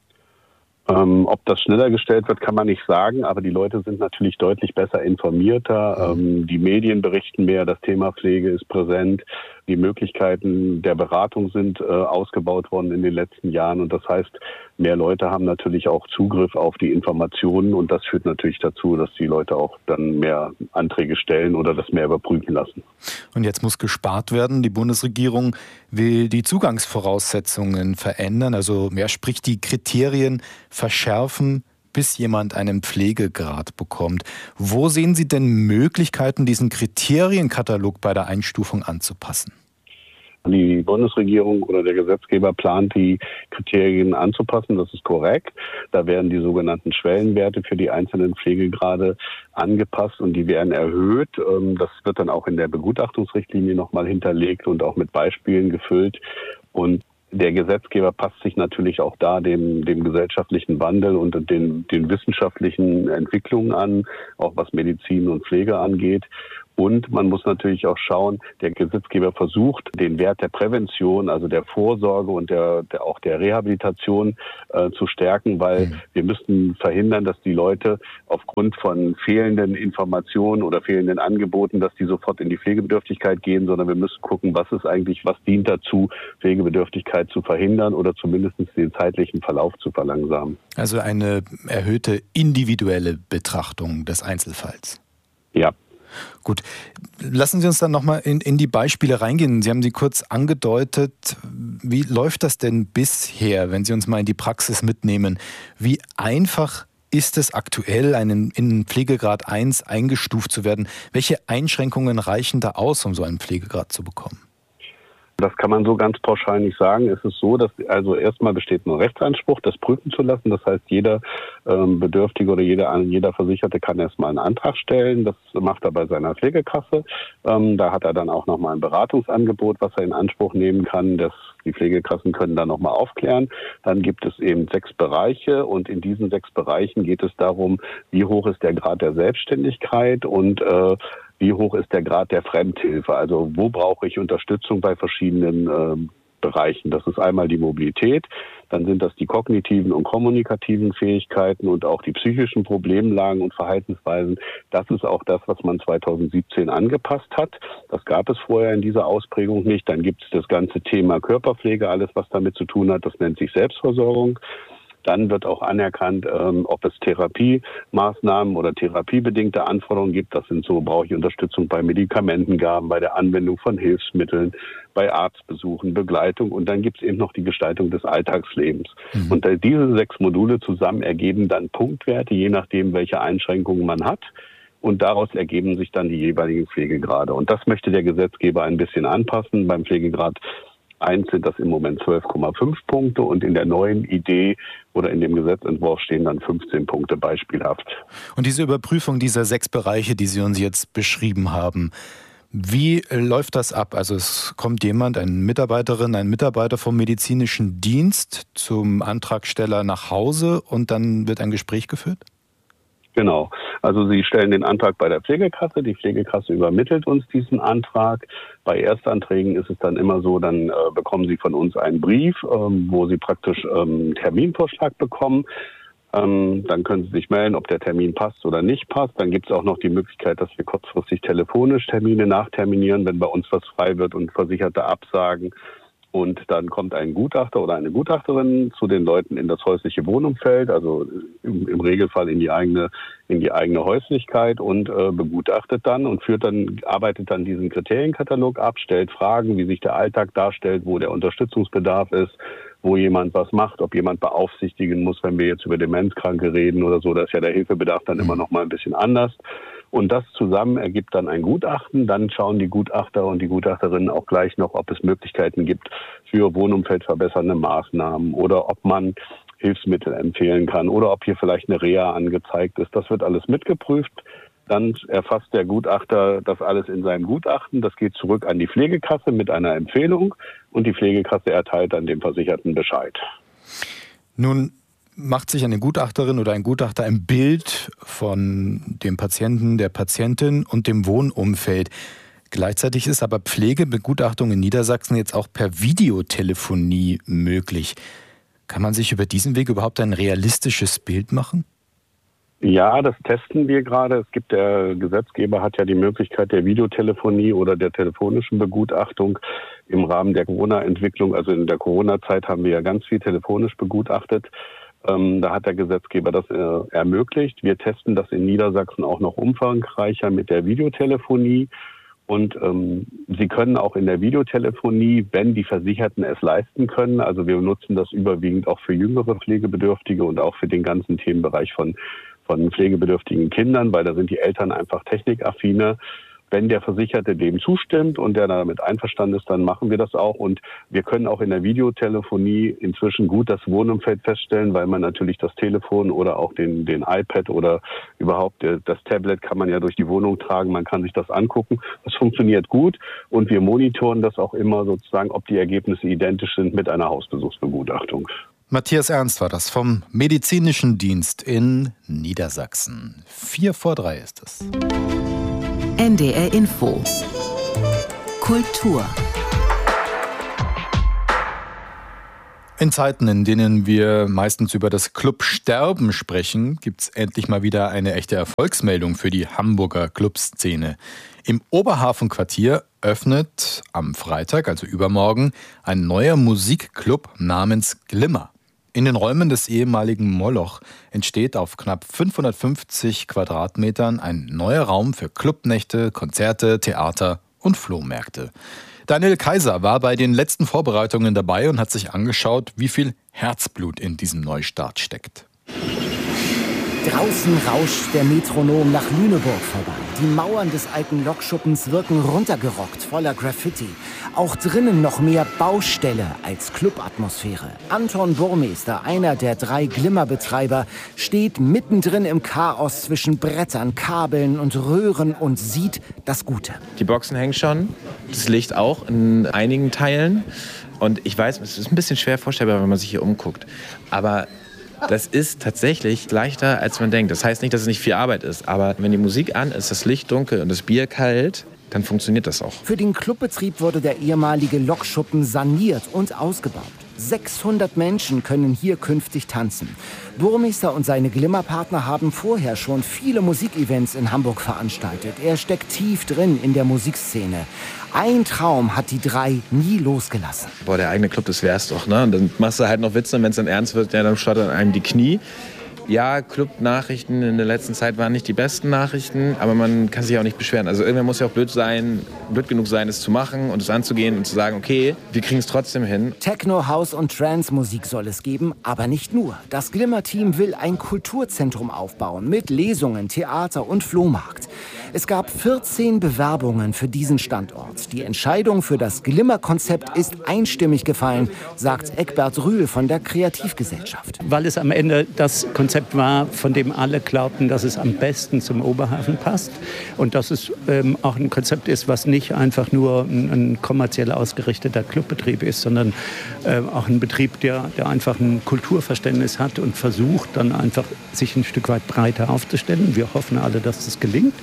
Ob das schneller gestellt wird, kann man nicht sagen, aber die Leute sind natürlich deutlich besser informierter. Die Medien berichten mehr, das Thema Pflege ist präsent. Die Möglichkeiten der Beratung sind ausgebaut worden in den letzten Jahren. Und das heißt, mehr Leute haben natürlich auch Zugriff auf die Informationen. Und das führt natürlich dazu, dass die Leute auch dann mehr Anträge stellen oder das mehr überprüfen lassen. Und jetzt muss gespart werden. Die Bundesregierung will die Zugangsvoraussetzungen verändern, also sprich die Kriterien verschärfen, bis jemand einen Pflegegrad bekommt. Wo sehen Sie denn Möglichkeiten, diesen Kriterienkatalog bei der Einstufung anzupassen? Die Bundesregierung oder der Gesetzgeber plant, die Kriterien anzupassen. Das ist korrekt. Da werden die sogenannten Schwellenwerte für die einzelnen Pflegegrade angepasst und die werden erhöht. Das wird dann auch in der Begutachtungsrichtlinie nochmal hinterlegt und auch mit Beispielen gefüllt. Und der Gesetzgeber passt sich natürlich auch da dem gesellschaftlichen Wandel und den wissenschaftlichen Entwicklungen an, auch was Medizin und Pflege angeht. Und man muss natürlich auch schauen, der Gesetzgeber versucht, den Wert der Prävention, also der Vorsorge und auch der Rehabilitation zu stärken, weil wir müssen verhindern, dass die Leute aufgrund von fehlenden Informationen oder fehlenden Angeboten, dass die sofort in die Pflegebedürftigkeit gehen, sondern wir müssen gucken, was dient dazu, Pflegebedürftigkeit zu verhindern oder zumindest den zeitlichen Verlauf zu verlangsamen. Also eine erhöhte individuelle Betrachtung des Einzelfalls. Ja. Gut, lassen Sie uns dann nochmal in die Beispiele reingehen. Sie haben sie kurz angedeutet. Wie läuft das denn bisher, wenn Sie uns mal in die Praxis mitnehmen? Wie einfach ist es aktuell, in Pflegegrad 1 eingestuft zu werden? Welche Einschränkungen reichen da aus, um so einen Pflegegrad zu bekommen? Das kann man so ganz pauschal nicht sagen. Es ist so, dass also erstmal besteht ein Rechtsanspruch, das prüfen zu lassen. Das heißt, jeder Bedürftige oder jeder Versicherte kann erstmal einen Antrag stellen. Das macht er bei seiner Pflegekasse. Da hat er dann auch nochmal ein Beratungsangebot, was er in Anspruch nehmen kann. Die Pflegekassen können dann nochmal aufklären. Dann gibt es eben 6 Bereiche und in diesen 6 Bereichen geht es darum, wie hoch ist der Grad der Selbstständigkeit und wie hoch ist der Grad der Fremdhilfe? Also wo brauche ich Unterstützung bei verschiedenen Bereichen? Das ist einmal die Mobilität, dann sind das die kognitiven und kommunikativen Fähigkeiten und auch die psychischen Problemlagen und Verhaltensweisen. Das ist auch das, was man 2017 angepasst hat. Das gab es vorher in dieser Ausprägung nicht. Dann gibt es das ganze Thema Körperpflege, alles was damit zu tun hat. Das nennt sich Selbstversorgung. Dann wird auch anerkannt, ob es Therapiemaßnahmen oder therapiebedingte Anforderungen gibt. Das sind so, brauche ich Unterstützung bei Medikamentengaben, bei der Anwendung von Hilfsmitteln, bei Arztbesuchen, Begleitung. Und dann gibt es eben noch die Gestaltung des Alltagslebens. Und diese 6 Module zusammen ergeben dann Punktwerte, je nachdem, welche Einschränkungen man hat. Und daraus ergeben sich dann die jeweiligen Pflegegrade. Und das möchte der Gesetzgeber ein bisschen anpassen. Beim Pflegegrad 1 sind das im Moment 12,5 Punkte und in der neuen Idee oder in dem Gesetzentwurf stehen dann 15 Punkte beispielhaft. Und diese Überprüfung dieser 6 Bereiche, die Sie uns jetzt beschrieben haben, wie läuft das ab? Also es kommt jemand, eine Mitarbeiterin, ein Mitarbeiter vom medizinischen Dienst zum Antragsteller nach Hause und dann wird ein Gespräch geführt? Genau. Also Sie stellen den Antrag bei der Pflegekasse. Die Pflegekasse übermittelt uns diesen Antrag. Bei Erstanträgen ist es dann immer so, dann bekommen Sie von uns einen Brief, wo Sie praktisch einen Terminvorschlag bekommen. Dann können Sie sich melden, ob der Termin passt oder nicht passt. Dann gibt es auch noch die Möglichkeit, dass wir kurzfristig telefonisch Termine nachterminieren, wenn bei uns was frei wird und Versicherte absagen. Und dann kommt ein Gutachter oder eine Gutachterin zu den Leuten in das häusliche Wohnumfeld, also im Regelfall in die eigene Häuslichkeit und begutachtet dann und arbeitet dann diesen Kriterienkatalog ab, stellt Fragen, wie sich der Alltag darstellt, wo der Unterstützungsbedarf ist, wo jemand was macht, ob jemand beaufsichtigen muss, wenn wir jetzt über Demenzkranke reden oder so, da ist ja der Hilfebedarf dann immer noch mal ein bisschen anders. Und das zusammen ergibt dann ein Gutachten. Dann schauen die Gutachter und die Gutachterinnen auch gleich noch, ob es Möglichkeiten gibt für wohnumfeldverbessernde Maßnahmen oder ob man Hilfsmittel empfehlen kann oder ob hier vielleicht eine Reha angezeigt ist. Das wird alles mitgeprüft. Dann erfasst der Gutachter das alles in seinem Gutachten. Das geht zurück an die Pflegekasse mit einer Empfehlung und die Pflegekasse erteilt dann dem Versicherten Bescheid. Nun macht sich eine Gutachterin oder ein Gutachter ein Bild von dem Patienten, der Patientin und dem Wohnumfeld. Gleichzeitig ist aber Pflegebegutachtung in Niedersachsen jetzt auch per Videotelefonie möglich. Kann man sich über diesen Weg überhaupt ein realistisches Bild machen? Ja, das testen wir gerade. Der Gesetzgeber hat ja die Möglichkeit der Videotelefonie oder der telefonischen Begutachtung im Rahmen der Corona-Entwicklung. Also in der Corona-Zeit haben wir ja ganz viel telefonisch begutachtet. Da hat der Gesetzgeber das ermöglicht. Wir testen das in Niedersachsen auch noch umfangreicher mit der Videotelefonie. Und Sie können auch in der Videotelefonie, wenn die Versicherten es leisten können, also wir nutzen das überwiegend auch für jüngere Pflegebedürftige und auch für den ganzen Themenbereich von pflegebedürftigen Kindern, weil da sind die Eltern einfach technikaffiner. Wenn der Versicherte dem zustimmt und der damit einverstanden ist, dann machen wir das auch. Und wir können auch in der Videotelefonie inzwischen gut das Wohnumfeld feststellen, weil man natürlich das Telefon oder auch den iPad oder überhaupt das Tablet kann man ja durch die Wohnung tragen. Man kann sich das angucken. Das funktioniert gut und wir monitoren das auch immer sozusagen, ob die Ergebnisse identisch sind mit einer Hausbesuchsbegutachtung. Matthias Ernst war das vom Medizinischen Dienst in Niedersachsen. 2:45 ist es. NDR Info. Kultur. In Zeiten, in denen wir meistens über das Clubsterben sprechen, gibt es endlich mal wieder eine echte Erfolgsmeldung für die Hamburger Clubszene. Im Oberhafenquartier öffnet am Freitag, also übermorgen, ein neuer Musikclub namens Glimmer. In den Räumen des ehemaligen Moloch entsteht auf knapp 550 Quadratmetern ein neuer Raum für Clubnächte, Konzerte, Theater und Flohmärkte. Daniel Kaiser war bei den letzten Vorbereitungen dabei und hat sich angeschaut, wie viel Herzblut in diesem Neustart steckt. Draußen rauscht der Metronom nach Lüneburg vorbei. Die Mauern des alten Lokschuppens wirken runtergerockt, voller Graffiti. Auch drinnen noch mehr Baustelle als Clubatmosphäre. Anton Burmester, einer der 3 Glimmerbetreiber, steht mittendrin im Chaos zwischen Brettern, Kabeln und Röhren und sieht das Gute. Die Boxen hängen schon, das Licht auch in einigen Teilen. Und ich weiß, es ist ein bisschen schwer vorstellbar, wenn man sich hier umguckt. Aber das ist tatsächlich leichter, als man denkt. Das heißt nicht, dass es nicht viel Arbeit ist. Aber wenn die Musik an ist, das Licht dunkel und das Bier kalt, dann funktioniert das auch. Für den Clubbetrieb wurde der ehemalige Lokschuppen saniert und ausgebaut. 600 Menschen können hier künftig tanzen. Burmester und seine Glimmerpartner haben vorher schon viele Musikevents in Hamburg veranstaltet. Er steckt tief drin in der Musikszene. Ein Traum hat die 3 nie losgelassen. Boah, der eigene Club, das wär's doch, ne? Und dann machst du halt noch Witze und wenn es dann ernst wird, ja, dann schlottern einem die Knie. Ja, Club-Nachrichten in der letzten Zeit waren nicht die besten Nachrichten, aber man kann sich auch nicht beschweren. Also irgendwann muss ja auch blöd genug sein, es zu machen und es anzugehen und zu sagen, okay, wir kriegen es trotzdem hin. Techno, House und Trance-Musik soll es geben, aber nicht nur. Das Glimmer-Team will ein Kulturzentrum aufbauen mit Lesungen, Theater und Flohmarkt. Es gab 14 Bewerbungen für diesen Standort. Die Entscheidung für das Glimmer-Konzept ist einstimmig gefallen, sagt Eckbert Rühl von der Kreativgesellschaft. Weil es am Ende das Konzept war, von dem alle glaubten, dass es am besten zum Oberhafen passt und dass es auch ein Konzept ist, was nicht einfach nur ein kommerziell ausgerichteter Clubbetrieb ist, sondern auch ein Betrieb, der einfach ein Kulturverständnis hat und versucht, dann einfach sich ein Stück weit breiter aufzustellen. Wir hoffen alle, dass das gelingt.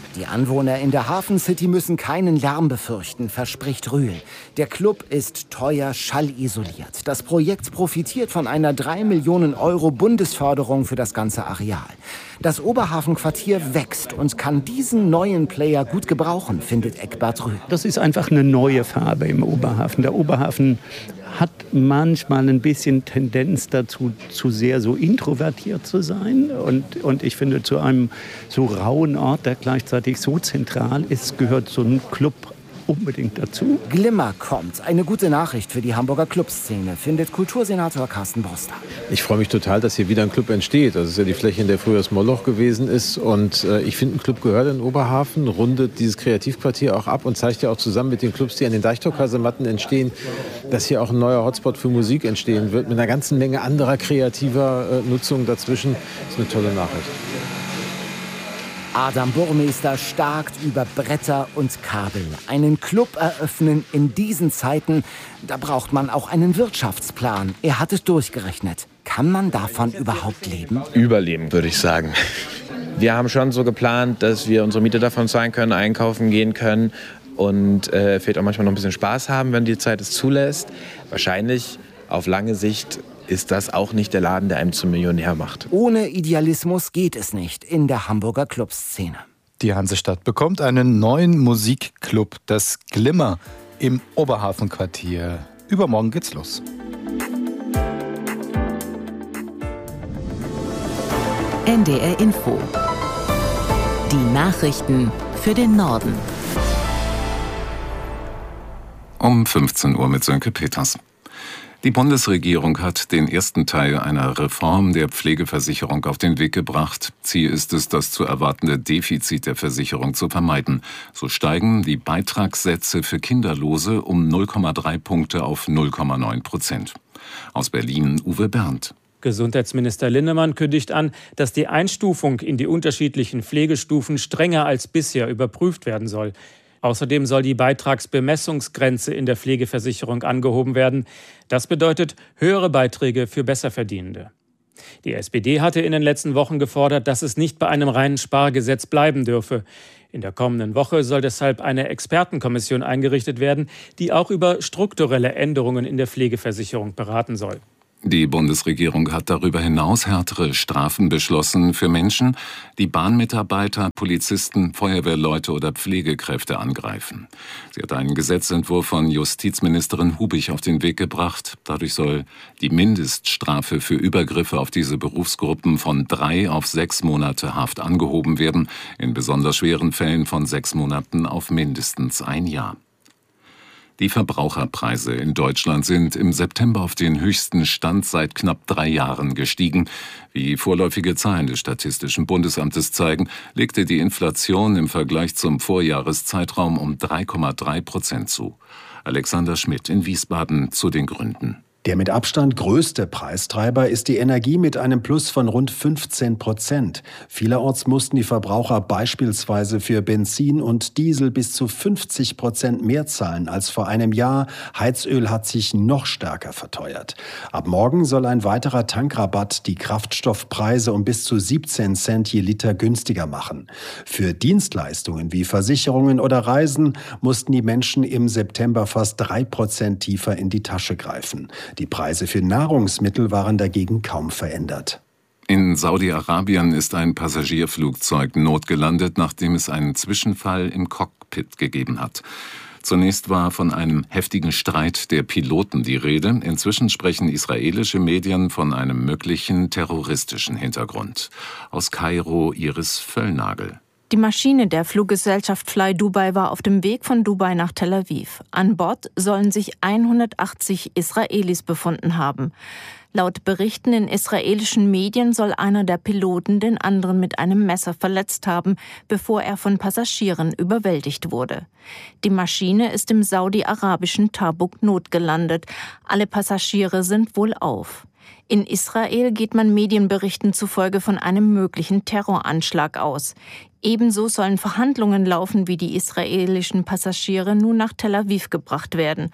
Die Anwohner in der Hafen City müssen keinen Lärm befürchten, verspricht Rühl. Der Club ist teuer schallisoliert. Das Projekt profitiert von einer 3 Millionen Euro Bundesförderung für das ganze Areal. Das Oberhafenquartier wächst und kann diesen neuen Player gut gebrauchen, findet Eckbert Rühl. Das ist einfach eine neue Farbe im Oberhafen. Der Oberhafen hat manchmal ein bisschen Tendenz dazu, zu sehr so introvertiert zu sein. Und ich finde, zu einem so rauen Ort, der gleichzeitig so zentral ist, gehört so ein Club unbedingt dazu. Glimmer kommt. Eine gute Nachricht für die Hamburger Clubszene, findet Kultursenator Carsten Broster. Ich freue mich total, dass hier wieder ein Club entsteht. Das ist ja die Fläche, in der früher das Moloch gewesen ist. Und ich finde, ein Club gehört in Oberhafen, rundet dieses Kreativquartier auch ab und zeigt ja auch zusammen mit den Clubs, die an den Deichtorkasematten entstehen, dass hier auch ein neuer Hotspot für Musik entstehen wird, mit einer ganzen Menge anderer kreativer Nutzung dazwischen. Das ist eine tolle Nachricht. Adam Burmester starkt über Bretter und Kabel. Einen Club eröffnen in diesen Zeiten, da braucht man auch einen Wirtschaftsplan. Er hat es durchgerechnet. Kann man davon überhaupt leben? Überleben, würde ich sagen. Wir haben schon so geplant, dass wir unsere Miete davon zahlen können, einkaufen gehen können und vielleicht auch manchmal noch ein bisschen Spaß haben, wenn die Zeit es zulässt. Wahrscheinlich auf lange Sicht ist das auch nicht der Laden, der einem zum Millionär macht. Ohne Idealismus geht es nicht in der Hamburger Clubszene. Die Hansestadt bekommt einen neuen Musikclub, das Glimmer, im Oberhafenquartier. Übermorgen geht's los. NDR Info. Die Nachrichten für den Norden. Um 15 Uhr mit Sönke Peters. Die Bundesregierung hat den ersten Teil einer Reform der Pflegeversicherung auf den Weg gebracht. Ziel ist es, das zu erwartende Defizit der Versicherung zu vermeiden. So steigen die Beitragssätze für Kinderlose um 0,3 Punkte auf 0,9%. Aus Berlin Uwe Berndt. Gesundheitsminister Linnemann kündigt an, dass die Einstufung in die unterschiedlichen Pflegestufen strenger als bisher überprüft werden soll. Außerdem soll die Beitragsbemessungsgrenze in der Pflegeversicherung angehoben werden. Das bedeutet höhere Beiträge für Besserverdienende. Die SPD hatte in den letzten Wochen gefordert, dass es nicht bei einem reinen Spargesetz bleiben dürfe. In der kommenden Woche soll deshalb eine Expertenkommission eingerichtet werden, die auch über strukturelle Änderungen in der Pflegeversicherung beraten soll. Die Bundesregierung hat darüber hinaus härtere Strafen beschlossen für Menschen, die Bahnmitarbeiter, Polizisten, Feuerwehrleute oder Pflegekräfte angreifen. Sie hat einen Gesetzentwurf von Justizministerin Hubich auf den Weg gebracht. Dadurch soll die Mindeststrafe für Übergriffe auf diese Berufsgruppen von 3 auf 6 Monate Haft angehoben werden, in besonders schweren Fällen von 6 Monaten auf mindestens 1 Jahr. Die Verbraucherpreise in Deutschland sind im September auf den höchsten Stand seit knapp 3 Jahren gestiegen. Wie vorläufige Zahlen des Statistischen Bundesamtes zeigen, legte die Inflation im Vergleich zum Vorjahreszeitraum um 3,3% zu. Alexander Schmidt in Wiesbaden zu den Gründen. Der mit Abstand größte Preistreiber ist die Energie mit einem Plus von rund 15%. Vielerorts mussten die Verbraucher beispielsweise für Benzin und Diesel bis zu 50% mehr zahlen als vor einem Jahr. Heizöl hat sich noch stärker verteuert. Ab morgen soll ein weiterer Tankrabatt die Kraftstoffpreise um bis zu 17 Cent je Liter günstiger machen. Für Dienstleistungen wie Versicherungen oder Reisen mussten die Menschen im September fast 3% tiefer in die Tasche greifen. Die Preise für Nahrungsmittel waren dagegen kaum verändert. In Saudi-Arabien ist ein Passagierflugzeug notgelandet, nachdem es einen Zwischenfall im Cockpit gegeben hat. Zunächst war von einem heftigen Streit der Piloten die Rede. Inzwischen sprechen israelische Medien von einem möglichen terroristischen Hintergrund. Aus Kairo Iris Völlnagel. Die Maschine der Fluggesellschaft Fly Dubai war auf dem Weg von Dubai nach Tel Aviv. An Bord sollen sich 180 Israelis befunden haben. Laut Berichten in israelischen Medien soll einer der Piloten den anderen mit einem Messer verletzt haben, bevor er von Passagieren überwältigt wurde. Die Maschine ist im saudi-arabischen Tabuk notgelandet. Alle Passagiere sind wohlauf. In Israel geht man Medienberichten zufolge von einem möglichen Terroranschlag aus. Ebenso sollen Verhandlungen laufen, wie die israelischen Passagiere nun nach Tel Aviv gebracht werden.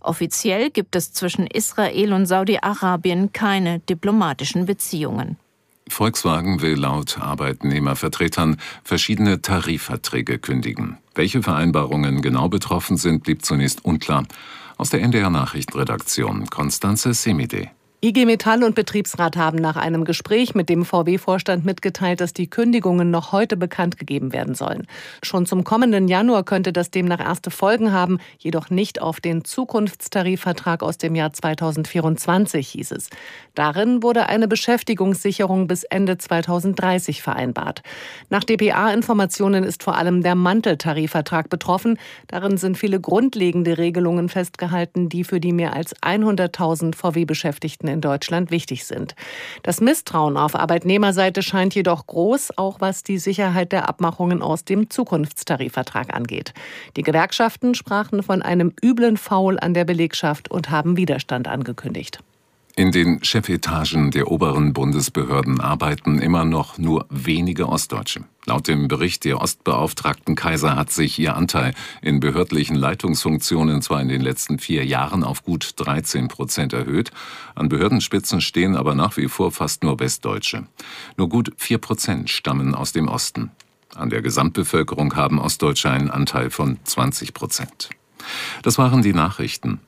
Offiziell gibt es zwischen Israel und Saudi-Arabien keine diplomatischen Beziehungen. Volkswagen will laut Arbeitnehmervertretern verschiedene Tarifverträge kündigen. Welche Vereinbarungen genau betroffen sind, blieb zunächst unklar. Aus der NDR-Nachrichtenredaktion Constanze Semide. IG Metall und Betriebsrat haben nach einem Gespräch mit dem VW-Vorstand mitgeteilt, dass die Kündigungen noch heute bekannt gegeben werden sollen. Schon zum kommenden Januar könnte das demnach erste Folgen haben, jedoch nicht auf den Zukunftstarifvertrag aus dem Jahr 2024, hieß es. Darin wurde eine Beschäftigungssicherung bis Ende 2030 vereinbart. Nach dpa-Informationen ist vor allem der Manteltarifvertrag betroffen. Darin sind viele grundlegende Regelungen festgehalten, die für die mehr als 100.000 VW-Beschäftigten in Deutschland wichtig sind. Das Misstrauen auf Arbeitnehmerseite scheint jedoch groß, auch was die Sicherheit der Abmachungen aus dem Zukunftstarifvertrag angeht. Die Gewerkschaften sprachen von einem üblen Foul an der Belegschaft und haben Widerstand angekündigt. In den Chefetagen der oberen Bundesbehörden arbeiten immer noch nur wenige Ostdeutsche. Laut dem Bericht der Ostbeauftragten Kaiser hat sich ihr Anteil in behördlichen Leitungsfunktionen zwar in den letzten 4 Jahren auf gut 13% erhöht, an Behördenspitzen stehen aber nach wie vor fast nur Westdeutsche. Nur gut 4% stammen aus dem Osten. An der Gesamtbevölkerung haben Ostdeutsche einen Anteil von 20%. Das waren die Nachrichten.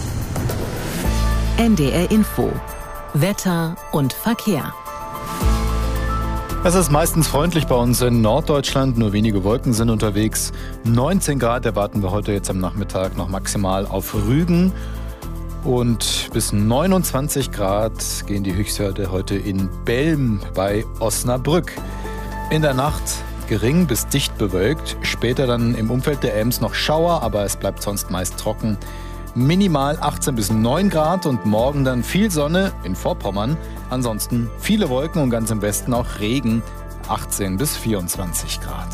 NDR Info. Wetter und Verkehr. Es ist meistens freundlich bei uns in Norddeutschland, nur wenige Wolken sind unterwegs. 19 Grad erwarten wir heute jetzt am Nachmittag noch maximal auf Rügen. Und bis 29 Grad gehen die Höchstwerte heute in Belm bei Osnabrück. In der Nacht gering bis dicht bewölkt, später dann im Umfeld der Ems noch Schauer, aber es bleibt sonst meist trocken. Minimal 18 bis 9 Grad und morgen dann viel Sonne in Vorpommern. Ansonsten viele Wolken und ganz im Westen auch Regen, 18 bis 24 Grad.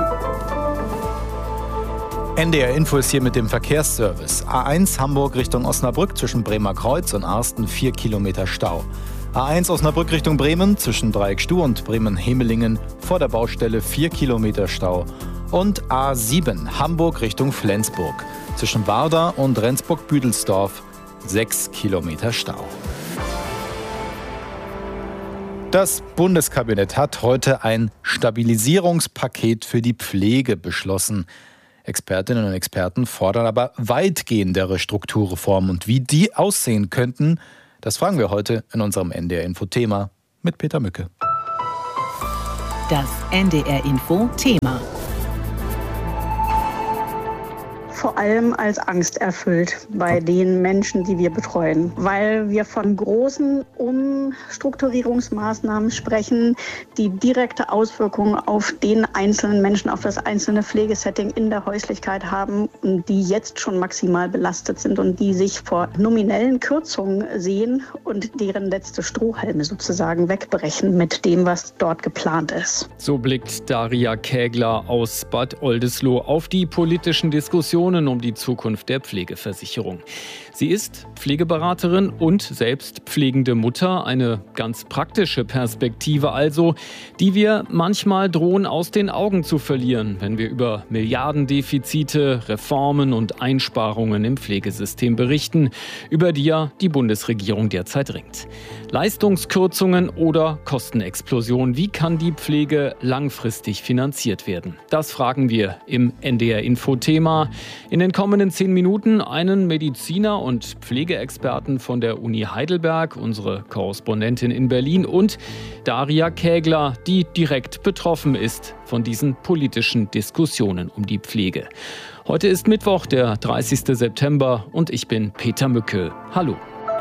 NDR Info ist hier mit dem Verkehrsservice. A1 Hamburg Richtung Osnabrück zwischen Bremer Kreuz und Arsten 4 Kilometer Stau. A1 Osnabrück Richtung Bremen zwischen Dreieck Stuh und Bremen-Hemelingen vor der Baustelle 4 Kilometer Stau. Und A7 Hamburg Richtung Flensburg zwischen Warda und Rendsburg-Büdelsdorf 6 Kilometer Stau. Das Bundeskabinett hat heute ein Stabilisierungspaket für die Pflege beschlossen. Expertinnen und Experten fordern aber weitgehendere Strukturreformen. Und wie die aussehen könnten, das fragen wir heute in unserem NDR-Info-Thema mit Peter Mücke. Das NDR-Info-Thema. Vor allem als Angst erfüllt bei den Menschen, die wir betreuen, weil wir von großen Umstrukturierungsmaßnahmen sprechen, die direkte Auswirkungen auf den einzelnen Menschen, auf das einzelne Pflegesetting in der Häuslichkeit haben und die jetzt schon maximal belastet sind und die sich vor nominellen Kürzungen sehen und deren letzte Strohhalme sozusagen wegbrechen mit dem, was dort geplant ist. So blickt Daria Kägler aus Bad Oldesloe auf die politischen Diskussionen um die Zukunft der Pflegeversicherung. Sie ist Pflegeberaterin und selbst pflegende Mutter. Eine ganz praktische Perspektive also, die wir manchmal drohen aus den Augen zu verlieren, wenn wir über Milliardendefizite, Reformen und Einsparungen im Pflegesystem berichten, über die ja die Bundesregierung derzeit ringt. Leistungskürzungen oder Kostenexplosion. Wie kann die Pflege langfristig finanziert werden? Das fragen wir im NDR-Info-Thema. In den kommenden 10 Minuten einen Mediziner und Pflegeexperten von der Uni Heidelberg, unsere Korrespondentin in Berlin, und Daria Kägler, die direkt betroffen ist von diesen politischen Diskussionen um die Pflege. Heute ist Mittwoch, der 30. September, und ich bin Peter Mücke. Hallo.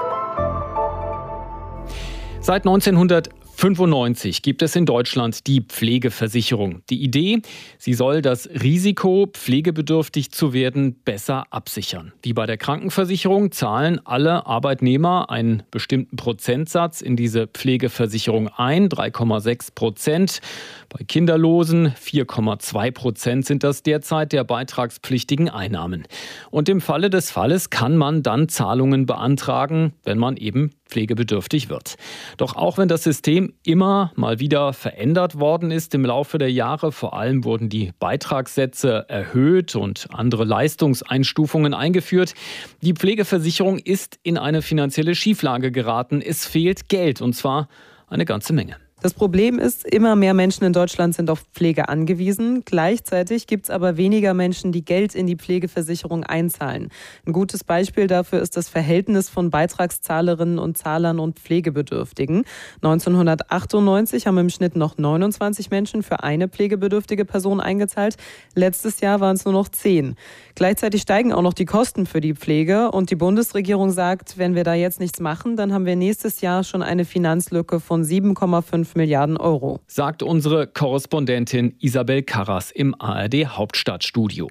Seit 1995 gibt es in Deutschland die Pflegeversicherung. Die Idee, sie soll das Risiko, pflegebedürftig zu werden, besser absichern. Wie bei der Krankenversicherung zahlen alle Arbeitnehmer einen bestimmten Prozentsatz in diese Pflegeversicherung ein, 3,6%. Bei Kinderlosen 4,2% sind das derzeit der beitragspflichtigen Einnahmen. Und im Falle des Falles kann man dann Zahlungen beantragen, wenn man eben pflegebedürftig wird. Doch auch wenn das System immer mal wieder verändert worden ist im Laufe der Jahre, vor allem wurden die Beitragssätze erhöht und andere Leistungseinstufungen eingeführt, die Pflegeversicherung ist in eine finanzielle Schieflage geraten. Es fehlt Geld, und zwar eine ganze Menge. Das Problem ist, immer mehr Menschen in Deutschland sind auf Pflege angewiesen. Gleichzeitig gibt es aber weniger Menschen, die Geld in die Pflegeversicherung einzahlen. Ein gutes Beispiel dafür ist das Verhältnis von Beitragszahlerinnen und Zahlern und Pflegebedürftigen. 1998 haben im Schnitt noch 29 Menschen für eine pflegebedürftige Person eingezahlt. Letztes Jahr waren es nur noch 10. Gleichzeitig steigen auch noch die Kosten für die Pflege. Und die Bundesregierung sagt, wenn wir da jetzt nichts machen, dann haben wir nächstes Jahr schon eine Finanzlücke von 7,5 Milliarden Euro. Sagt unsere Korrespondentin Isabel Karras im ARD-Hauptstadtstudio.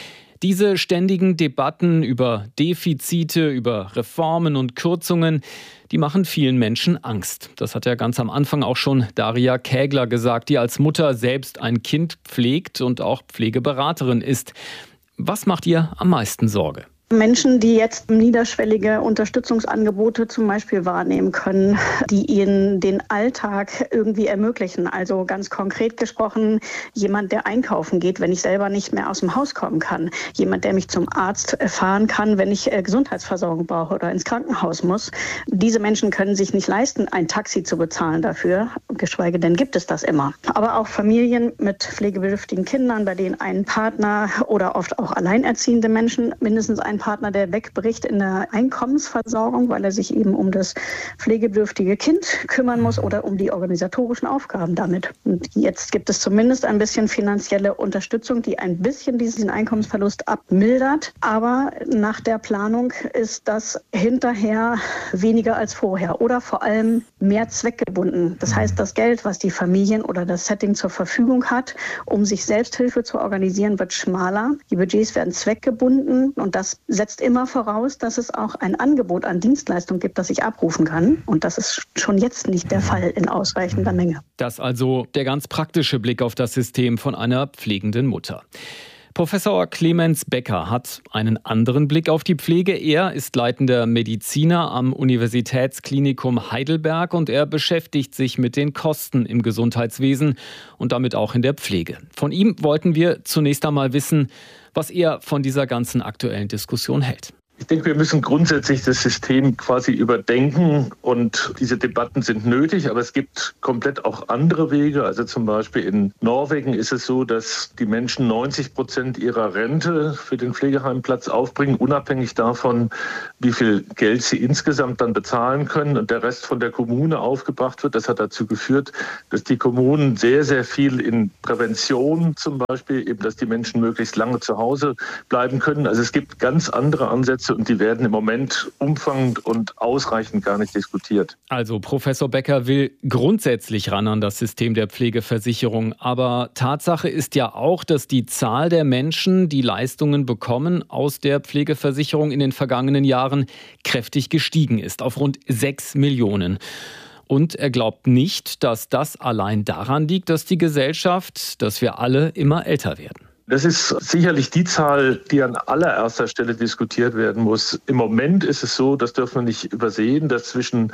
Diese ständigen Debatten über Defizite, über Reformen und Kürzungen, die machen vielen Menschen Angst. Das hat ja ganz am Anfang auch schon Daria Kägler gesagt, die als Mutter selbst ein Kind pflegt und auch Pflegeberaterin ist. Was macht ihr am meisten Sorge? Menschen, die jetzt niederschwellige Unterstützungsangebote zum Beispiel wahrnehmen können, die ihnen den Alltag irgendwie ermöglichen. Also ganz konkret gesprochen, jemand, der einkaufen geht, wenn ich selber nicht mehr aus dem Haus kommen kann. Jemand, der mich zum Arzt fahren kann, wenn ich Gesundheitsversorgung brauche oder ins Krankenhaus muss. Diese Menschen können sich nicht leisten, ein Taxi zu bezahlen dafür, geschweige denn gibt es das immer. Aber auch Familien mit pflegebedürftigen Kindern, bei denen ein Partner oder oft auch alleinerziehende Menschen mindestens ein Partner, der wegbricht in der Einkommensversorgung, weil er sich eben um das pflegebedürftige Kind kümmern muss oder um die organisatorischen Aufgaben damit. Und jetzt gibt es zumindest ein bisschen finanzielle Unterstützung, die ein bisschen diesen Einkommensverlust abmildert. Aber nach der Planung ist das hinterher weniger als vorher oder vor allem mehr zweckgebunden. Das heißt, das Geld, was die Familien oder das Setting zur Verfügung hat, um sich Selbsthilfe zu organisieren, wird schmaler. Die Budgets werden zweckgebunden und das setzt immer voraus, dass es auch ein Angebot an Dienstleistung gibt, das ich abrufen kann. Und das ist schon jetzt nicht der Fall in ausreichender Menge. Das also der ganz praktische Blick auf das System von einer pflegenden Mutter. Professor Clemens Becker hat einen anderen Blick auf die Pflege. Er ist leitender Mediziner am Universitätsklinikum Heidelberg und er beschäftigt sich mit den Kosten im Gesundheitswesen und damit auch in der Pflege. Von ihm wollten wir zunächst einmal wissen, was er von dieser ganzen aktuellen Diskussion hält. Ich denke, wir müssen grundsätzlich das System quasi überdenken und diese Debatten sind nötig, aber es gibt komplett auch andere Wege. Also zum Beispiel in Norwegen ist es so, dass die Menschen 90% ihrer Rente für den Pflegeheimplatz aufbringen, unabhängig davon, wie viel Geld sie insgesamt dann bezahlen können und der Rest von der Kommune aufgebracht wird. Das hat dazu geführt, dass die Kommunen sehr, sehr viel in Prävention zum Beispiel, eben dass die Menschen möglichst lange zu Hause bleiben können. Also es gibt ganz andere Ansätze und die werden im Moment umfangend und ausreichend gar nicht diskutiert. Also Professor Becker will grundsätzlich ran an das System der Pflegeversicherung. Aber Tatsache ist ja auch, dass die Zahl der Menschen, die Leistungen bekommen aus der Pflegeversicherung in den vergangenen Jahren kräftig gestiegen ist, auf rund 6 Millionen. Und er glaubt nicht, dass das allein daran liegt, dass die Gesellschaft, dass wir alle immer älter werden. Das ist sicherlich die Zahl, die an allererster Stelle diskutiert werden muss. Im Moment ist es so, das dürfen wir nicht übersehen, dass zwischen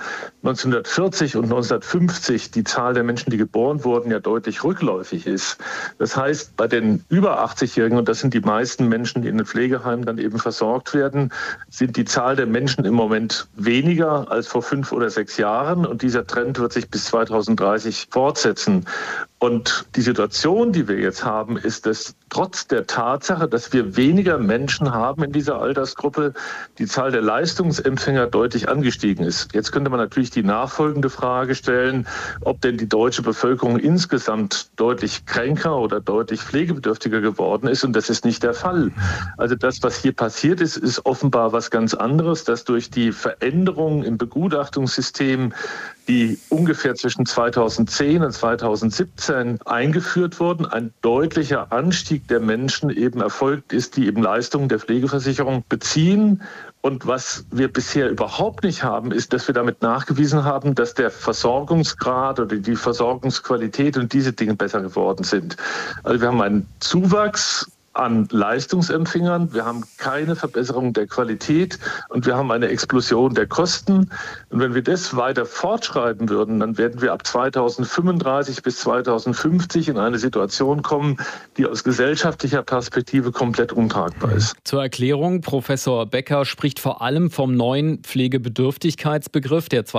1940 und 1950 die Zahl der Menschen, die geboren wurden, ja deutlich rückläufig ist. Das heißt, bei den über 80-Jährigen, und das sind die meisten Menschen, die in den Pflegeheimen dann eben versorgt werden, sind die Zahl der Menschen im Moment weniger als vor 5 oder 6 Jahren. Und dieser Trend wird sich bis 2030 fortsetzen. Und die Situation, die wir jetzt haben, ist, dass trotz der Tatsache, dass wir weniger Menschen haben in dieser Altersgruppe, die Zahl der Leistungsempfänger deutlich angestiegen ist. Jetzt könnte man natürlich die nachfolgende Frage stellen, ob denn die deutsche Bevölkerung insgesamt deutlich kränker oder deutlich pflegebedürftiger geworden ist. Und das ist nicht der Fall. Also das, was hier passiert ist, ist offenbar was ganz anderes, dass durch die Veränderungen im Begutachtungssystem, die ungefähr zwischen 2010 und 2017 eingeführt wurden, ein deutlicher Anstieg der Menschen eben erfolgt ist, die eben Leistungen der Pflegeversicherung beziehen. Und was wir bisher überhaupt nicht haben, ist, dass wir damit nachgewiesen haben, dass der Versorgungsgrad oder die Versorgungsqualität und diese Dinge besser geworden sind. Also wir haben einen Zuwachs an Leistungsempfängern, wir haben keine Verbesserung der Qualität und wir haben eine Explosion der Kosten. Und wenn wir das weiter fortschreiben würden, dann werden wir ab 2035 bis 2050 in eine Situation kommen, die aus gesellschaftlicher Perspektive komplett untragbar ist. Zur Erklärung, Professor Becker spricht vor allem vom neuen Pflegebedürftigkeitsbegriff, der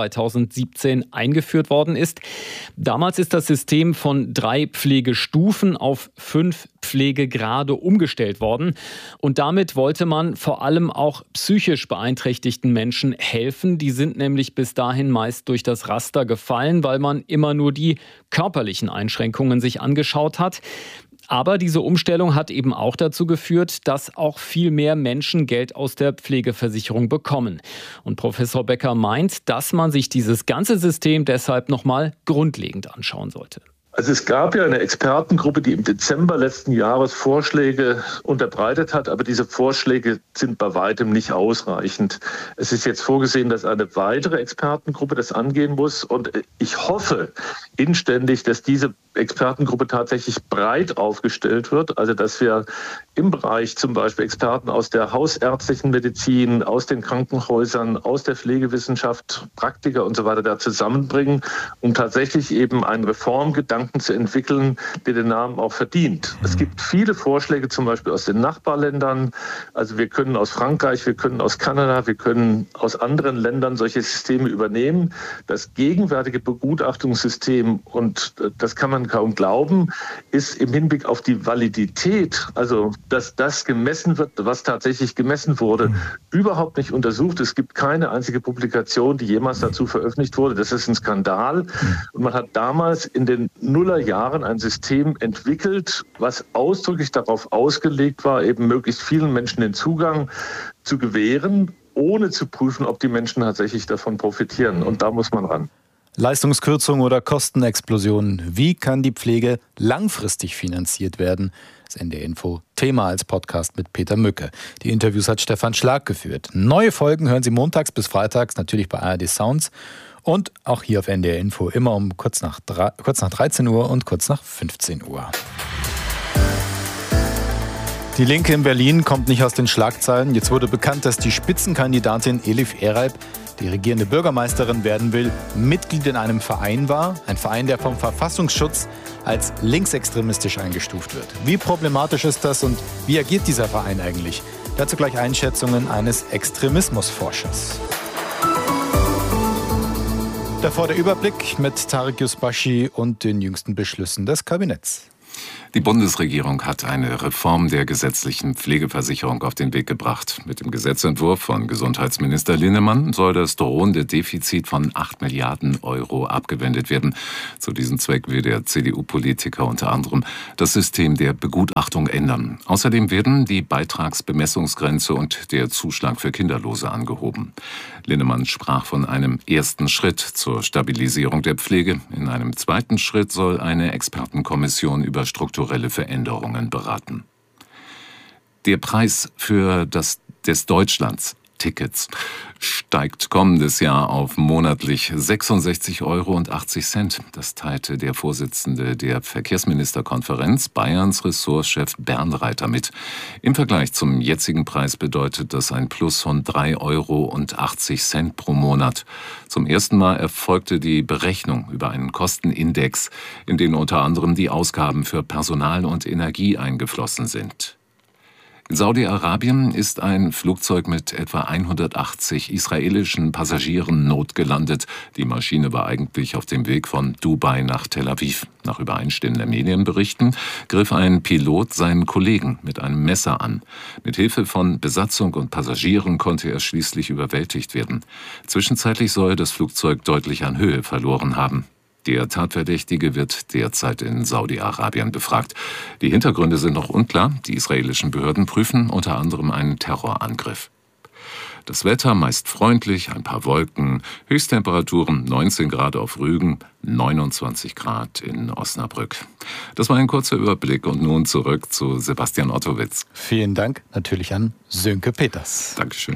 2017 eingeführt worden ist. Damals ist das System von 3 Pflegestufen auf 5 Pflegegrade umgestellt worden. Und damit wollte man vor allem auch psychisch beeinträchtigten Menschen helfen. Die sind nämlich bis dahin meist durch das Raster gefallen, weil man immer nur die körperlichen Einschränkungen sich angeschaut hat. Aber diese Umstellung hat eben auch dazu geführt, dass auch viel mehr Menschen Geld aus der Pflegeversicherung bekommen. Und Professor Becker meint, dass man sich dieses ganze System deshalb nochmal grundlegend anschauen sollte. Also es gab ja eine Expertengruppe, die im Dezember letzten Jahres Vorschläge unterbreitet hat, aber diese Vorschläge sind bei weitem nicht ausreichend. Es ist jetzt vorgesehen, dass eine weitere Expertengruppe das angehen muss und ich hoffe inständig, dass diese Expertengruppe tatsächlich breit aufgestellt wird, also dass wir im Bereich zum Beispiel Experten aus der hausärztlichen Medizin, aus den Krankenhäusern, aus der Pflegewissenschaft, Praktiker und so weiter da zusammenbringen, um tatsächlich eben einen Reformgedanken zu entwickeln, der den Namen auch verdient. Es gibt viele Vorschläge zum Beispiel aus den Nachbarländern, also wir können aus Frankreich, wir können aus Kanada, wir können aus anderen Ländern solche Systeme übernehmen. Das gegenwärtige Begutachtungssystem, und das kann man kaum glauben, ist im Hinblick auf die Validität, also dass das gemessen wird, was tatsächlich gemessen wurde, überhaupt nicht untersucht. Es gibt keine einzige Publikation, die jemals dazu veröffentlicht wurde. Das ist ein Skandal. Und man hat damals in den Nullerjahren ein System entwickelt, was ausdrücklich darauf ausgelegt war, eben möglichst vielen Menschen den Zugang zu gewähren, ohne zu prüfen, ob die Menschen tatsächlich davon profitieren. Und da muss man ran. Leistungskürzung oder Kostenexplosion. Wie kann die Pflege langfristig finanziert werden? Das NDR Info Thema als Podcast mit Peter Mücke. Die Interviews hat Stefan Schlag geführt. Neue Folgen hören Sie montags bis freitags natürlich bei ARD Sounds und auch hier auf NDR Info immer um kurz nach 13 Uhr und kurz nach 15 Uhr. Die Linke in Berlin kommt nicht aus den Schlagzeilen. Jetzt wurde bekannt, dass die Spitzenkandidatin Elif Ereib, die regierende Bürgermeisterin werden will, Mitglied in einem Verein war. Ein Verein, der vom Verfassungsschutz als linksextremistisch eingestuft wird. Wie problematisch ist das und wie agiert dieser Verein eigentlich? Dazu gleich Einschätzungen eines Extremismusforschers. Davor der Überblick mit Tarek Yusbashi und den jüngsten Beschlüssen des Kabinetts. Die Bundesregierung hat eine Reform der gesetzlichen Pflegeversicherung auf den Weg gebracht. Mit dem Gesetzentwurf von Gesundheitsminister Linnemann soll das drohende Defizit von 8 Milliarden Euro abgewendet werden. Zu diesem Zweck will der CDU-Politiker unter anderem das System der Begutachtung ändern. Außerdem werden die Beitragsbemessungsgrenze und der Zuschlag für Kinderlose angehoben. Linnemann sprach von einem ersten Schritt zur Stabilisierung der Pflege. In einem zweiten Schritt soll eine Expertenkommission über strukturelle Veränderungen beraten. Der Preis für des Deutschlands-Tickets steigt kommendes Jahr auf monatlich 66,80 €. Das teilte der Vorsitzende der Verkehrsministerkonferenz, Bayerns Ressortchef Bernreiter, mit. Im Vergleich zum jetzigen Preis bedeutet das ein Plus von 3,80 € pro Monat. Zum ersten Mal erfolgte die Berechnung über einen Kostenindex, in den unter anderem die Ausgaben für Personal und Energie eingeflossen sind. In Saudi-Arabien ist ein Flugzeug mit etwa 180 israelischen Passagieren notgelandet. Die Maschine war eigentlich auf dem Weg von Dubai nach Tel Aviv. Nach übereinstimmenden Medienberichten griff ein Pilot seinen Kollegen mit einem Messer an. Mit Hilfe von Besatzung und Passagieren konnte er schließlich überwältigt werden. Zwischenzeitlich soll das Flugzeug deutlich an Höhe verloren haben. Der Tatverdächtige wird derzeit in Saudi-Arabien befragt. Die Hintergründe sind noch unklar. Die israelischen Behörden prüfen unter anderem einen Terrorangriff. Das Wetter meist freundlich, ein paar Wolken, Höchsttemperaturen 19 Grad auf Rügen, 29 Grad in Osnabrück. Das war ein kurzer Überblick und nun zurück zu Sebastian Ottowitz. Vielen Dank natürlich an Sönke Peters. Dankeschön.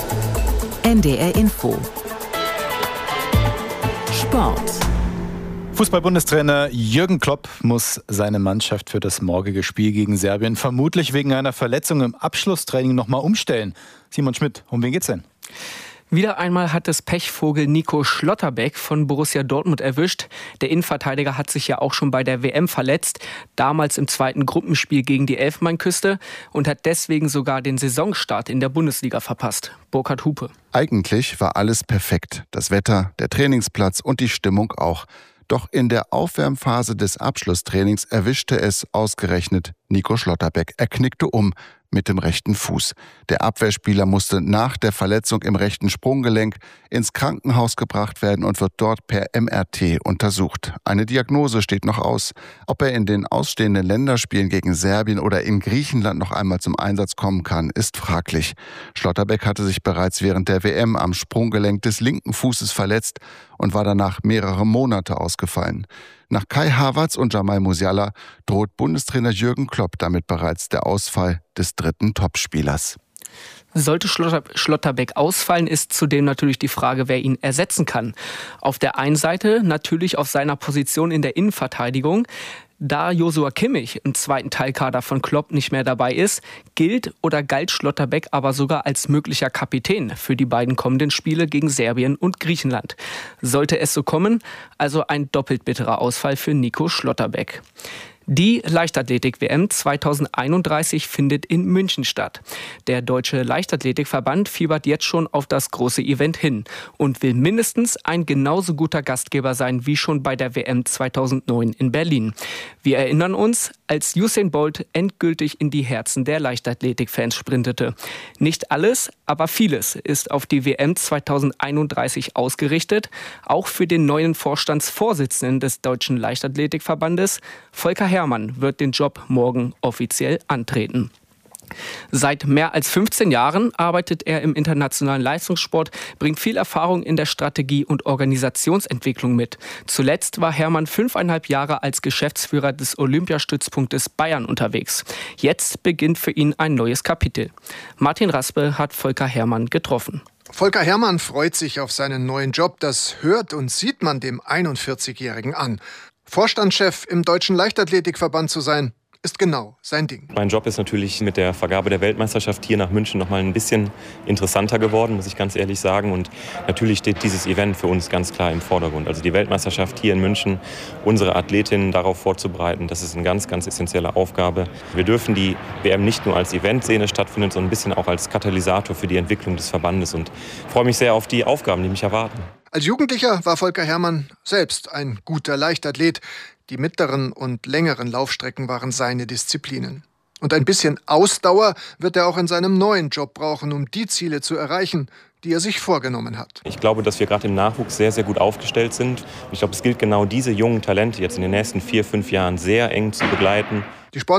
NDR Info Sport. Fußball-Bundestrainer Jürgen Klopp muss seine Mannschaft für das morgige Spiel gegen Serbien vermutlich wegen einer Verletzung im Abschlusstraining nochmal umstellen. Simon Schmidt, um wen geht's denn? Wieder einmal hat es Pechvogel Nico Schlotterbeck von Borussia Dortmund erwischt. Der Innenverteidiger hat sich ja auch schon bei der WM verletzt, damals im zweiten Gruppenspiel gegen die Elfenbeinküste und hat deswegen sogar den Saisonstart in der Bundesliga verpasst. Burkhard Hupe. Eigentlich war alles perfekt. Das Wetter, der Trainingsplatz und die Stimmung auch. Doch in der Aufwärmphase des Abschlusstrainings erwischte es ausgerechnet Nico Schlotterbeck. Er knickte um mit dem rechten Fuß. Der Abwehrspieler musste nach der Verletzung im rechten Sprunggelenk ins Krankenhaus gebracht werden und wird dort per MRT untersucht. Eine Diagnose steht noch aus. Ob er in den ausstehenden Länderspielen gegen Serbien oder in Griechenland noch einmal zum Einsatz kommen kann, ist fraglich. Schlotterbeck hatte sich bereits während der WM am Sprunggelenk des linken Fußes verletzt und war danach mehrere Monate ausgefallen. Nach Kai Havertz und Jamal Musiala droht Bundestrainer Jürgen Klopp damit bereits der Ausfall des dritten Topspielers. Sollte Schlotterbeck ausfallen, ist zudem natürlich die Frage, wer ihn ersetzen kann. Auf der einen Seite natürlich auf seiner Position in der Innenverteidigung. Da Joshua Kimmich im zweiten Teilkader von Klopp nicht mehr dabei ist, gilt oder galt Schlotterbeck aber sogar als möglicher Kapitän für die beiden kommenden Spiele gegen Serbien und Griechenland. Sollte es so kommen, also ein doppelt bitterer Ausfall für Nico Schlotterbeck. Die Leichtathletik-WM 2031 findet in München statt. Der Deutsche Leichtathletikverband fiebert jetzt schon auf das große Event hin und will mindestens ein genauso guter Gastgeber sein wie schon bei der WM 2009 in Berlin. Wir erinnern uns, als Usain Bolt endgültig in die Herzen der Leichtathletik-Fans sprintete. Nicht alles, aber vieles ist auf die WM 2031 ausgerichtet, auch für den neuen Vorstandsvorsitzenden des Deutschen Leichtathletikverbandes, Volker Herrmann, wird den Job morgen offiziell antreten. Seit mehr als 15 Jahren arbeitet er im internationalen Leistungssport, bringt viel Erfahrung in der Strategie- und Organisationsentwicklung mit. Zuletzt war Herrmann 5,5 Jahre als Geschäftsführer des Olympiastützpunktes Bayern unterwegs. Jetzt beginnt für ihn ein neues Kapitel. Martin Raspe hat Volker Herrmann getroffen. Volker Herrmann freut sich auf seinen neuen Job. Das hört und sieht man dem 41-Jährigen an. Vorstandschef im Deutschen Leichtathletikverband zu sein, ist genau sein Ding. Mein Job ist natürlich mit der Vergabe der Weltmeisterschaft hier nach München noch mal ein bisschen interessanter geworden, muss ich ganz ehrlich sagen. Und natürlich steht dieses Event für uns ganz klar im Vordergrund. Also die Weltmeisterschaft hier in München, unsere Athletinnen darauf vorzubereiten, das ist eine ganz, ganz essentielle Aufgabe. Wir dürfen die WM nicht nur als Event sehen, es stattfindet, sondern ein bisschen auch als Katalysator für die Entwicklung des Verbandes. Und freue mich sehr auf die Aufgaben, die mich erwarten. Als Jugendlicher war Volker Herrmann selbst ein guter Leichtathlet. Die mittleren und längeren Laufstrecken waren seine Disziplinen. Und ein bisschen Ausdauer wird er auch in seinem neuen Job brauchen, um die Ziele zu erreichen, die er sich vorgenommen hat. Ich glaube, dass wir gerade im Nachwuchs sehr, sehr gut aufgestellt sind. Und ich glaube, es gilt genau diese jungen Talente jetzt in den nächsten 4-5 Jahren sehr eng zu begleiten. Die